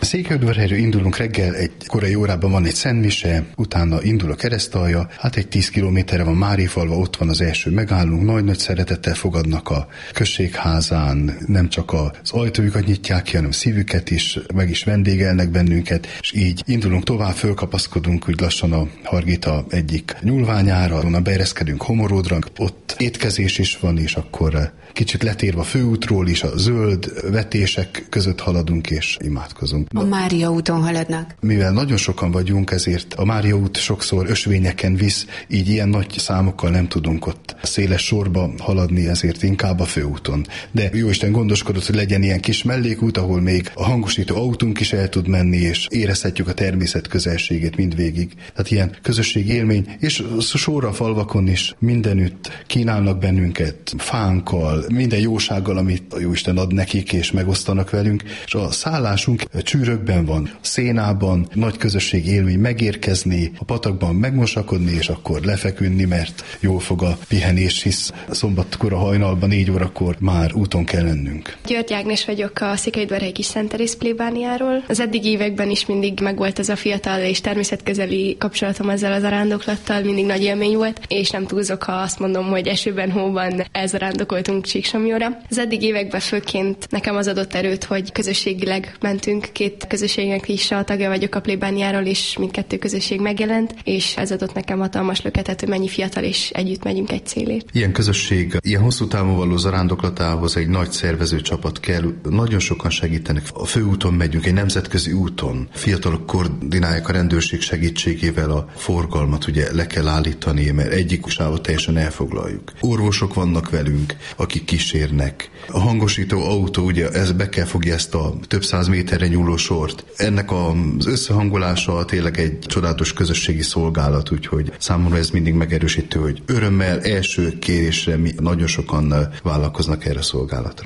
Székelyudvarhelyről indulunk reggel, egy korai órában van egy szentmise, utána indul a keresztalja, hát egy 10 kilométerre van Márifalva, ott van az első megállunk, nagy-nagy szeretettel fogadnak a községházán, nem csak az ajtójukat nyitják ki, hanem szívüket is, meg is vendégelnek bennünket, és így indulunk tovább, fölkapaszkodunk úgy lassan a Hargita egyik nyúlványára, onnan beereszkedünk Homoródra, ott étkezés is van, és akkor kicsit letérve a főútról is, a zöld vetések között haladunk és imádkozunk. A Mária úton haladnak. Mivel nagyon sokan vagyunk, ezért a Mária út sokszor ösvényeken visz, így ilyen nagy számokkal nem tudunk ott széles sorba haladni, ezért inkább a főúton. De Jóisten gondoskodott, hogy legyen ilyen kis mellékút, ahol még a hangosító autónk is el tud menni, és érezhetjük a természet közelségét mindvégig. Tehát ilyen közösségi élmény, és sorra a falvakon is mindenütt kínálnak bennünket fánkkal, minden jósággal, amit a Jóisten ad nekik, és megosztanak velünk, és a szállásunk Csűrökben van, Szénában, nagy közösségi élmény megérkezni, a patakban megmosakodni, és akkor lefeküdni, mert jól fog a pihenés, hisz szombatkor a hajnalban 4 órakor már úton kell lennünk. György Ágnes vagyok a Székelyudvarhelyi Kis Szent Teréz plébániáról. Az eddigi években is mindig megvolt ez a fiatal és természetközeli kapcsolatom ezzel a zarándoklattal, mindig nagy élmény volt, és nem túlzok, ha azt mondom, hogy esőben, hóban elzarándokoltunk Csíksomlyóra. Az eddigi években főként nekem az adott erőt, hogy közösségileg mentünk, 2 közösségnek is a tagja vagyok a plébániáról, és mindkettő közösség megjelent, és ez adott nekem hatalmas löketet, hogy mennyi fiatal és együtt megyünk egy célért. Ilyen közösség, ilyen hosszú távon való zarándoklatához egy nagy szervező csapat kell, nagyon sokan segítenek. A főúton megyünk, egy nemzetközi úton. Fiatalok koordinálják a rendőrség segítségével a forgalmat, ugye le kell állítani, mert egyik sávot teljesen elfoglaljuk. Orvosok vannak velünk, akik kísérnek. A hangosító autó, ugye ez be kell fogja ezt a több 100 méterre nyúló sort. Ennek az összehangolása tényleg egy csodálatos közösségi szolgálat, úgyhogy számomra ez mindig megerősítő, hogy örömmel első kérésre nagyon sokan vállalkoznak erre a szolgálatra.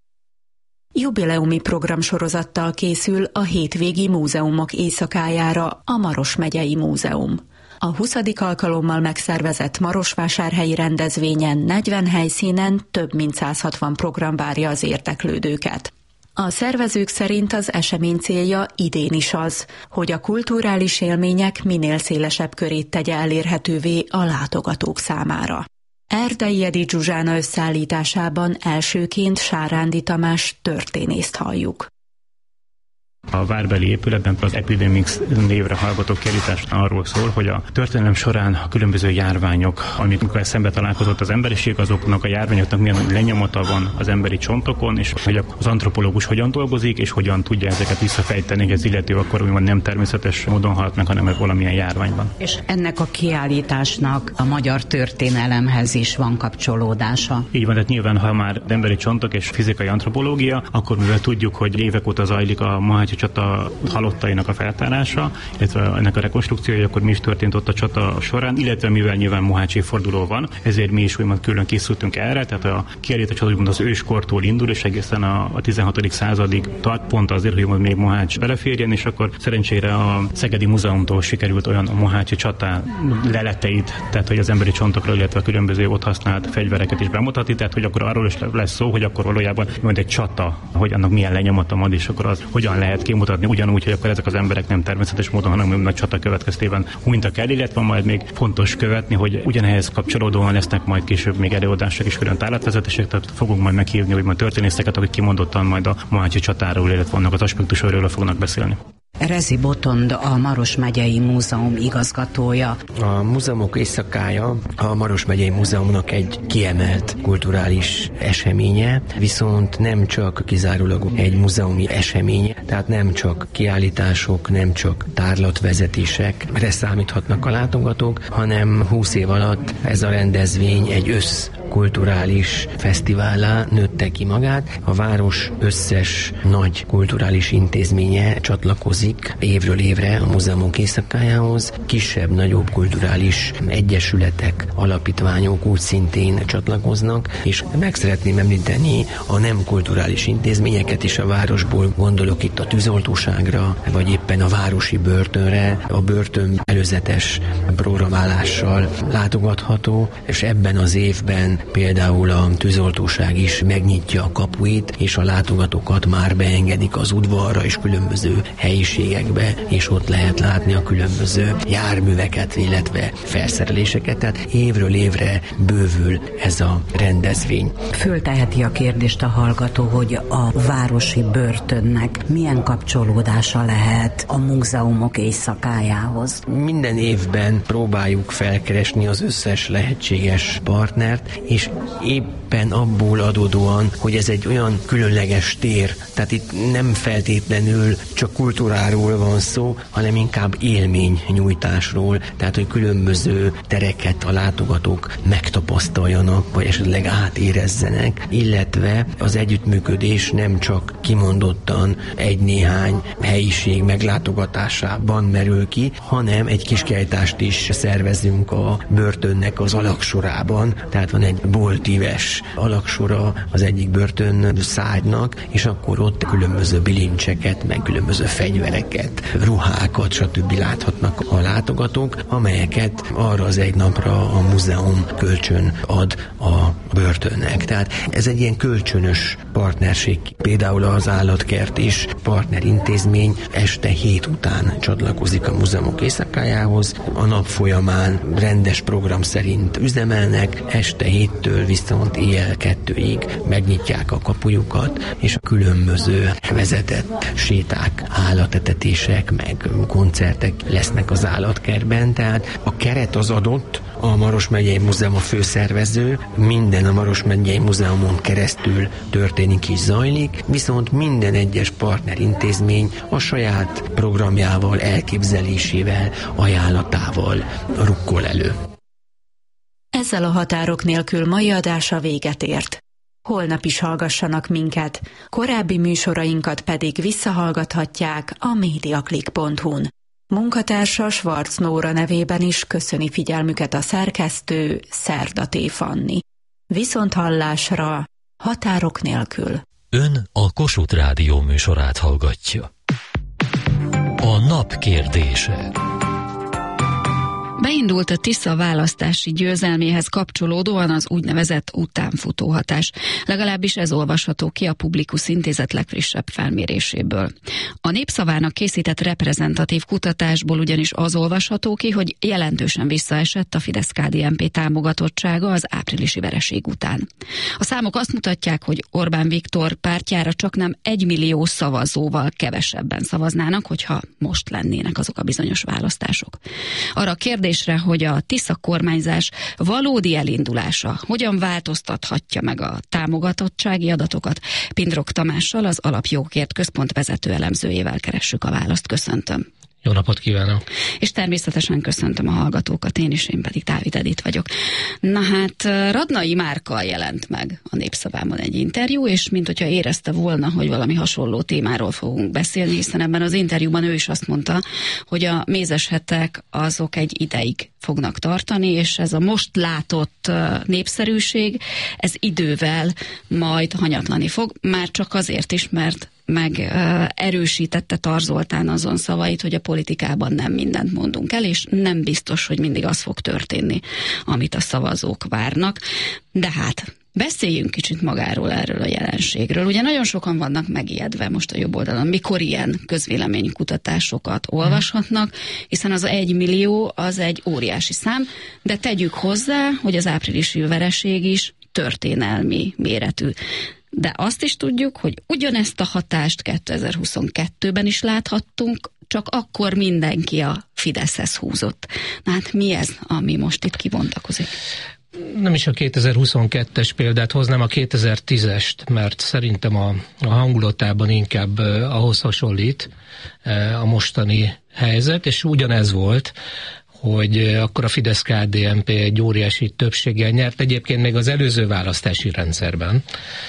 Jubileumi programsorozattal készül a hétvégi múzeumok éjszakájára a Maros megyei múzeum. A 20. alkalommal megszervezett marosvásárhelyi rendezvényen 40 helyszínen több mint 160 program várja az érdeklődőket. A szervezők szerint az esemény célja idén is az, hogy a kulturális élmények minél szélesebb körét tegye elérhetővé a látogatók számára. Erdei Edith Zsuzsána összeállításában elsőként Sárándi Tamás történészt halljuk. A várbeli épületben az Epidemics névre hallgató kiállítás arról szól, hogy a történelem során a különböző járványok, amikor szembe találkozott az emberiség, azoknak a járványoknak milyen lenyomata van az emberi csontokon, és hogy az antropológus hogyan dolgozik, és hogyan tudja ezeket visszafejteni, hogy az illető akkor úgymond nem természetes módon halt meg, hanem valamilyen járványban. És ennek a kiállításnak a magyar történelemhez is van kapcsolódása. Így van, tehát nyilván, ha már emberi csontok és fizikai antropológia, akkor mivel tudjuk, hogy évek óta zajlik a Mohácsi csata halottainak a feltárása, illetve ennek a rekonstrukciója, akkor mi is történt ott a csata során, illetve mivel nyilván Mohács évforduló van, ezért mi is úgymond külön készültünk erre, tehát a kiállítás úgymond az őskortól indul, és egészen a 16. századig tart, pont azért, hogy még Mohács beleférjen, és akkor szerencsére a Szegedi Múzeumtól sikerült olyan a mohácsi csata leleteit, tehát hogy az emberi csontokról, illetve a különböző ott használt fegyvereket is bemutatni, tehát hogy akkor arról is lesz szó, hogy akkor valójában majd egy csata, hogy annak milyen lenyomata van, és akkor az hogyan lehet kimutatni, ugyanúgy, hogy akkor ezek az emberek nem természetes módon, hanem nagy csata következtében hunytak el, illetve majd még fontos követni, hogy ugyanehhez kapcsolódóan lesznek majd később még előadások és külön tárlatvezetések, tehát fogunk majd meghívni, hogy majd történészeket, akik kimondottan majd a mohácsi csatáról, illetve annak az aspektusairól fognak beszélni. Rezi Botond, a Maros megyei múzeum igazgatója. A múzeumok éjszakája a Maros megyei múzeumnak egy kiemelt kulturális eseménye, viszont nem csak kizárólag egy múzeumi eseménye, tehát nem csak kiállítások, nem csak tárlatvezetésekre számíthatnak a látogatók, hanem 20 év alatt ez a rendezvény egy kulturális fesztiválá nőtte ki magát. A város összes nagy kulturális intézménye csatlakozik évről évre a múzeumok éjszakájához. Kisebb-nagyobb kulturális egyesületek, alapítványok úgy szintén csatlakoznak, és meg szeretném említeni a nem kulturális intézményeket is a városból, gondolok itt a tűzoltóságra, vagy éppen a városi börtönre. A börtön előzetes programálással látogatható, és ebben az évben például a tűzoltóság is megnyitja a kapuit, és a látogatókat már beengedik az udvarra és különböző helyiségekbe, és ott lehet látni a különböző járműveket, illetve felszereléseket. Tehát évről évre bővül ez a rendezvény. Fölteheti a kérdést a hallgató, hogy a városi börtönnek milyen kapcsolódása lehet a múzeumok éjszakájához. Minden évben próbáljuk felkeresni az összes lehetséges partnert, és éppen abból adódóan, hogy ez egy olyan különleges tér, tehát itt nem feltétlenül csak kultúráról van szó, hanem inkább élménynyújtásról, tehát hogy különböző tereket a látogatók megtapasztaljanak, vagy esetleg átérezzenek, illetve az együttműködés nem csak kimondottan egy-néhány helyiség meglátogatásában merül ki, hanem egy kis kiállítást is szervezünk a börtönnek az alaksorában, tehát van egy boltíves alaksora az egyik börtön szágynak, és akkor ott különböző bilincseket, meg különböző fegyvereket, ruhákat, stb. Láthatnak a látogatók, amelyeket arra az egy napra a múzeum kölcsön ad a börtönnek. Tehát ez egy ilyen kölcsönös partnerség. Például az állatkert is partnerintézmény este 7 után csatlakozik a múzeumok éjszakájához. A nap folyamán rendes program szerint üzemelnek, este 7-től viszont éjjel 2-ig megnyitják a kapujukat, és a különböző vezetett séták, állatetetések, meg koncertek lesznek az állatkertben. Tehát a keret az adott, a Maros megyei múzeum a főszervező, minden a Maros megyei múzeumon keresztül történik és zajlik, viszont minden egyes partnerintézmény a saját programjával, elképzelésével, ajánlatával rukkol elő. Ezzel a Határok nélkül mai adása véget ért. Holnap is hallgassanak minket, korábbi műsorainkat pedig visszahallgathatják a mediaclick.hu-n. Munkatársa Schwarz Nóra nevében is köszöni figyelmüket a szerkesztő Szerdaté Fanni. Viszonthallásra, Határok nélkül. Ön a Kossuth Rádió műsorát hallgatja. A nap kérdése. Beindult a Tisza választási győzelméhez kapcsolódóan az úgynevezett utánfutóhatás. Legalábbis ez olvasható ki a Publikus Intézet legfrissebb felméréséből. A Népszavának készített reprezentatív kutatásból ugyanis az olvasható ki, hogy jelentősen visszaesett a Fidesz-KDNP támogatottsága az áprilisi vereség után. A számok azt mutatják, hogy Orbán Viktor pártjára csaknem 1 millió szavazóval kevesebben szavaznának, hogyha most lennének azok a bizonyos választások. Arra a kérdésre, hogy a Tisza kormányzás valódi elindulása hogyan változtathatja meg a támogatottsági adatokat, Pindrok Tamással, az Alapjogokért Központ vezető elemzőjével keressük a választ. Köszöntöm. Jó napot kívánok! És természetesen köszöntöm a hallgatókat, én pedig Dávid Edith vagyok. Na hát, Radnai Márkkal jelent meg a Népszavában egy interjú, és mint hogyha érezte volna, hogy valami hasonló témáról fogunk beszélni, hiszen ebben az interjúban ő is azt mondta, hogy a mézes hetek azok egy ideig fognak tartani, és ez a most látott népszerűség, ez idővel majd hanyatlani fog, már csak azért is, mert meg erősítette Tar Zoltán azon szavait, hogy a politikában nem mindent mondunk el, és nem biztos, hogy mindig az fog történni, amit a szavazók várnak. De hát beszéljünk kicsit magáról, erről a jelenségről. Ugye nagyon sokan vannak megijedve most a jobb oldalon, mikor ilyen közvéleménykutatásokat olvashatnak, hiszen az 1 millió az egy óriási szám, de tegyük hozzá, hogy az áprilisi vereség is történelmi méretű. De azt is tudjuk, hogy ugyanezt a hatást 2022-ben is láthattunk, csak akkor mindenki a Fideszhez húzott. Na hát mi ez, ami most itt kibontakozik? Nem is a 2022-es példát hoznám, a 2010-est, mert szerintem a hangulatában inkább ahhoz hasonlít a mostani helyzet, és ugyanez volt, hogy akkor a Fidesz-KDNP egy óriási többséggel nyert, egyébként még az előző választási rendszerben,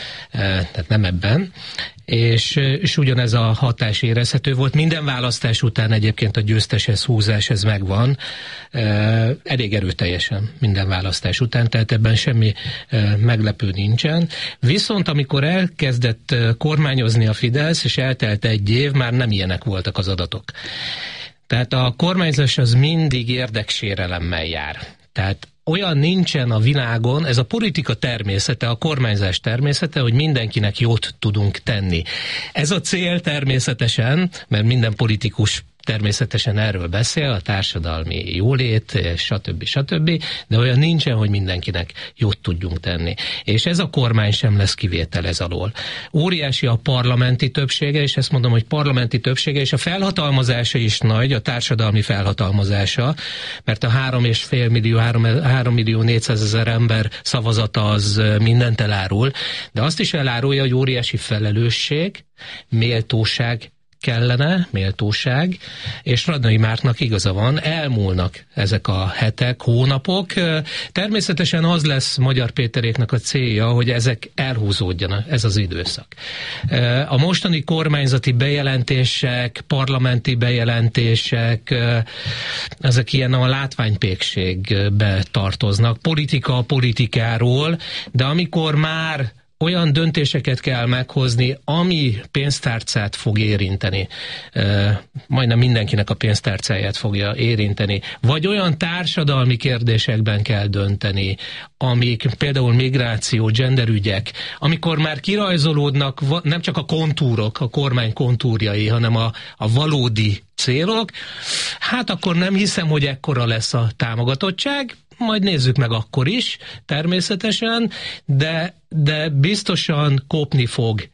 tehát nem ebben, és ugyanez a hatás érezhető volt. Minden választás után egyébként a győzteshez húzás, ez megvan, elég erőteljesen minden választás után, tehát ebben semmi meglepő nincsen. Viszont amikor elkezdett kormányozni a Fidesz, és eltelt 1 év, már nem ilyenek voltak az adatok. Tehát a kormányzás az mindig érdeksérelemmel jár. Tehát olyan nincsen a világon, ez a politika természete, a kormányzás természete, hogy mindenkinek jót tudunk tenni. Ez a cél természetesen, mert minden politikus természetesen erről beszél, a társadalmi jólét, stb. De olyan nincsen, hogy mindenkinek jót tudjunk tenni. És ez a kormány sem lesz kivétel ez alól. Óriási a parlamenti többsége, és ezt mondom, hogy parlamenti többsége, és a felhatalmazása is nagy, a társadalmi felhatalmazása, mert a 3,5 millió, 3 millió 400 000 ember szavazata az mindent elárul, de azt is elárulja, hogy óriási felelősség, méltóság kellene, méltóság, és Radnai Márknak igaza van, elmúlnak ezek a hetek, hónapok. Természetesen az lesz Magyar Péteréknek a célja, hogy ezek elhúzódjanak, ez az időszak. A mostani kormányzati bejelentések, parlamenti bejelentések, ezek ilyen a látványpékségbe tartoznak. Politika a politikáról, de amikor már olyan döntéseket kell meghozni, ami pénztárcát fog érinteni. Majdnem mindenkinek a pénztárcáját fogja érinteni. Vagy olyan társadalmi kérdésekben kell dönteni, amik például migráció, genderügyek, amikor már kirajzolódnak nem csak a kontúrok, a kormány kontúrjai, hanem a valódi célok, hát akkor nem hiszem, hogy ekkora lesz a támogatottság, majd nézzük meg akkor is, természetesen, de biztosan kopni fog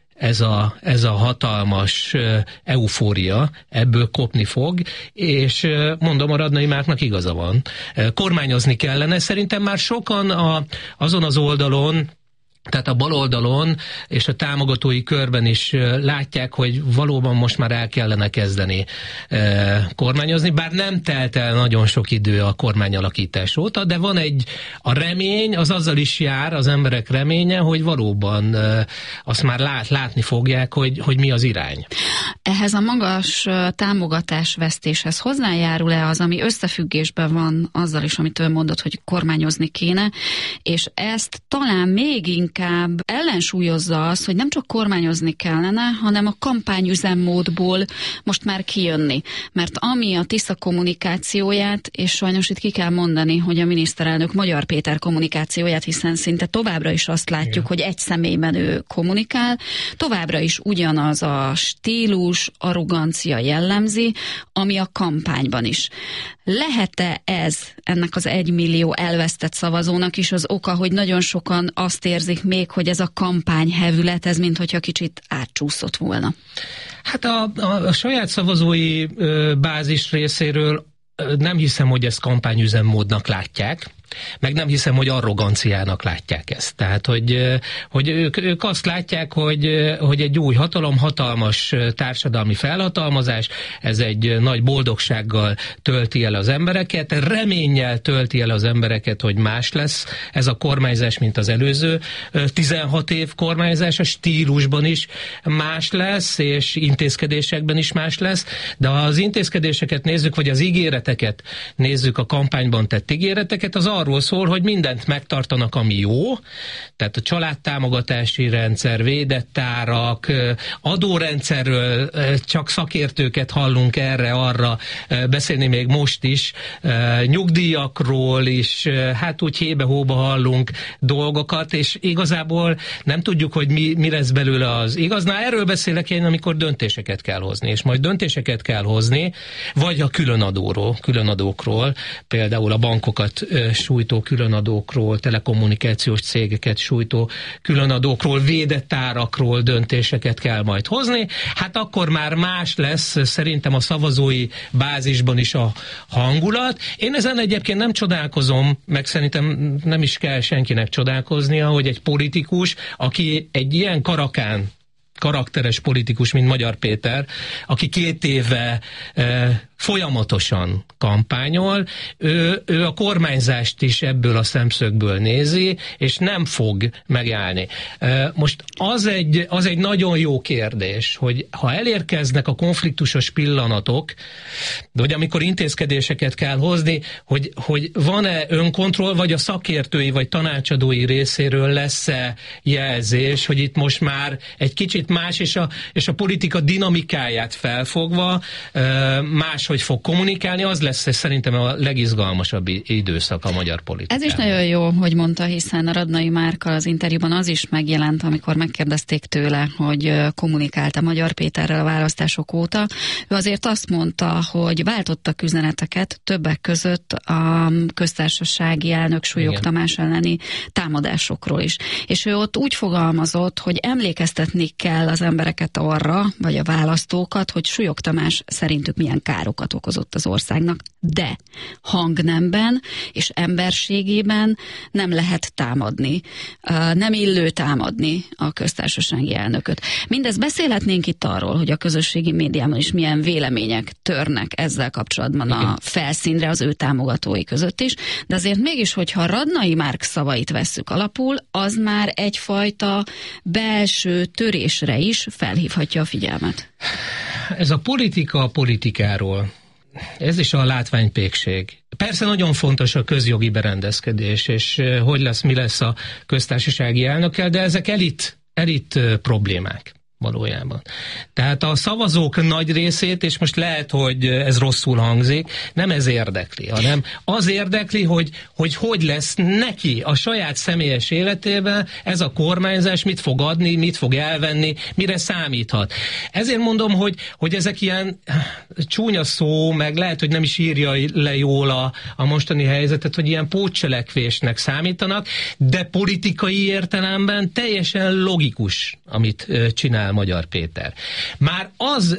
ez a hatalmas eufória, ebből kopni fog, és mondom, a Radnai Márknak igaza van. Kormányozni kellene, szerintem már sokan azon az oldalon, tehát a baloldalon és a támogatói körben is látják, hogy valóban most már el kellene kezdeni kormányozni, bár nem telt el nagyon sok idő a kormányalakítás óta, de van a remény, az azzal is jár, az emberek reménye, hogy valóban azt már látni fogják, hogy mi az irány. Ehhez a magas támogatásvesztéshez hozzájárul-e az, ami összefüggésben van azzal is, amit ő mondott, hogy kormányozni kéne, és ezt talán még inkább ellensúlyozza az, hogy nem csak kormányozni kellene, hanem a kampányüzemmódból most már kijönni. Mert ami a Tisza kommunikációját, és sajnos itt ki kell mondani, hogy a miniszterelnök Magyar Péter kommunikációját, hiszen szinte továbbra is azt látjuk, hogy egy személyben ő kommunikál, továbbra is ugyanaz a stílus, arrogancia jellemzi, ami a kampányban is. Lehet-e ez ennek az 1 millió elvesztett szavazónak is az oka, hogy nagyon sokan azt érzik még, hogy ez a kampányhevület, ez minthogyha kicsit átcsúszott volna? Hát a saját szavazói bázis részéről nem hiszem, hogy ezt kampányüzemmódnak látják, meg nem hiszem, hogy arroganciának látják ezt. Tehát, hogy ők azt látják, hogy egy új hatalom, hatalmas társadalmi felhatalmazás, ez egy nagy boldogsággal tölti el az embereket, reménnyel tölti el az embereket, hogy más lesz ez a kormányzás, mint az előző 16 év kormányzás, a stílusban is más lesz, és intézkedésekben is más lesz, de ha az intézkedéseket nézzük, vagy az ígéreteket nézzük, a kampányban tett ígéreteket, az arról szól, hogy mindent megtartanak, ami jó, tehát a családtámogatási rendszer, védett árak, adórendszerről csak szakértőket hallunk erre-arra beszélni még most is, nyugdíjakról is, hát úgy hébe-hóba hallunk dolgokat, és igazából nem tudjuk, hogy mi lesz belőle az igaz. Na, erről beszélek én, amikor döntéseket kell hozni, és majd döntéseket kell hozni, vagy a különadókról, például a bankokat sújtó különadókról, telekommunikációs cégeket sújtó különadókról, védett árakról döntéseket kell majd hozni. Hát akkor már más lesz szerintem a szavazói bázisban is a hangulat. Én ezen egyébként nem csodálkozom, meg szerintem nem is kell senkinek csodálkoznia, hogy egy politikus, aki egy ilyen karakteres politikus, mint Magyar Péter, aki 2 éve folyamatosan kampányol, ő a kormányzást is ebből a szemszögből nézi, és nem fog megállni. Most az egy nagyon jó kérdés, hogy ha elérkeznek a konfliktusos pillanatok, de hogy amikor intézkedéseket kell hozni, hogy van-e önkontroll, vagy a szakértői, vagy tanácsadói részéről lesz-e jelzés, hogy itt most már egy kicsit más, és a politika dinamikáját felfogva máshogy fog kommunikálni, az lesz szerintem a legizgalmasabb időszak a magyar politikában. Ez is nagyon jó, hogy mondta, hiszen a Radnai Márka az interjúban az is megjelent, amikor megkérdezték tőle, hogy kommunikált-e Magyar Péterrel a választások óta. Ő azért azt mondta, hogy váltottak üzeneteket, többek között a köztársasági elnök Súlyog Tamás elleni támadásokról is. És ő ott úgy fogalmazott, hogy emlékeztetni kell az embereket arra, vagy a választókat, hogy Súlyog Tamás szerintük milyen károkat okozott az országnak, de hangnemben és emberségében nem lehet támadni. Nem illő támadni a köztársasági elnököt. Mindez beszélhetnénk itt arról, hogy a közösségi médiában is milyen vélemények törnek ezzel kapcsolatban a felszínre az ő támogatói között is, de azért mégis, hogyha Radnai Márk szavait vesszük alapul, az már egyfajta belső törésre is felhívhatja a figyelmet. Ez a politika a politikáról. Ez is a látványpékség. Persze nagyon fontos a közjogi berendezkedés, és mi lesz a köztársasági elnökkel, de ezek elit problémák valójában. Tehát a szavazók nagy részét, és most lehet, hogy ez rosszul hangzik, nem ez érdekli, hanem az érdekli, hogy lesz neki a saját személyes életében ez a kormányzás, mit fog adni, mit fog elvenni, mire számíthat. Ezért mondom, hogy ezek ilyen csúnya szó, meg lehet, hogy nem is írja le jól a mostani helyzetet, hogy ilyen pótcselekvésnek számítanak, de politikai értelemben teljesen logikus, amit csinál Magyar Péter. Már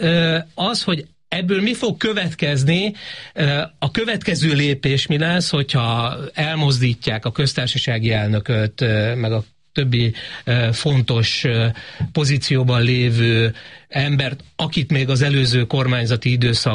az, hogy ebből mi fog következni, a következő lépés mi lesz, hogyha elmozdítják a köztársasági elnököt, meg a többi fontos pozícióban lévő embert, akit még az előző kormányzati időszak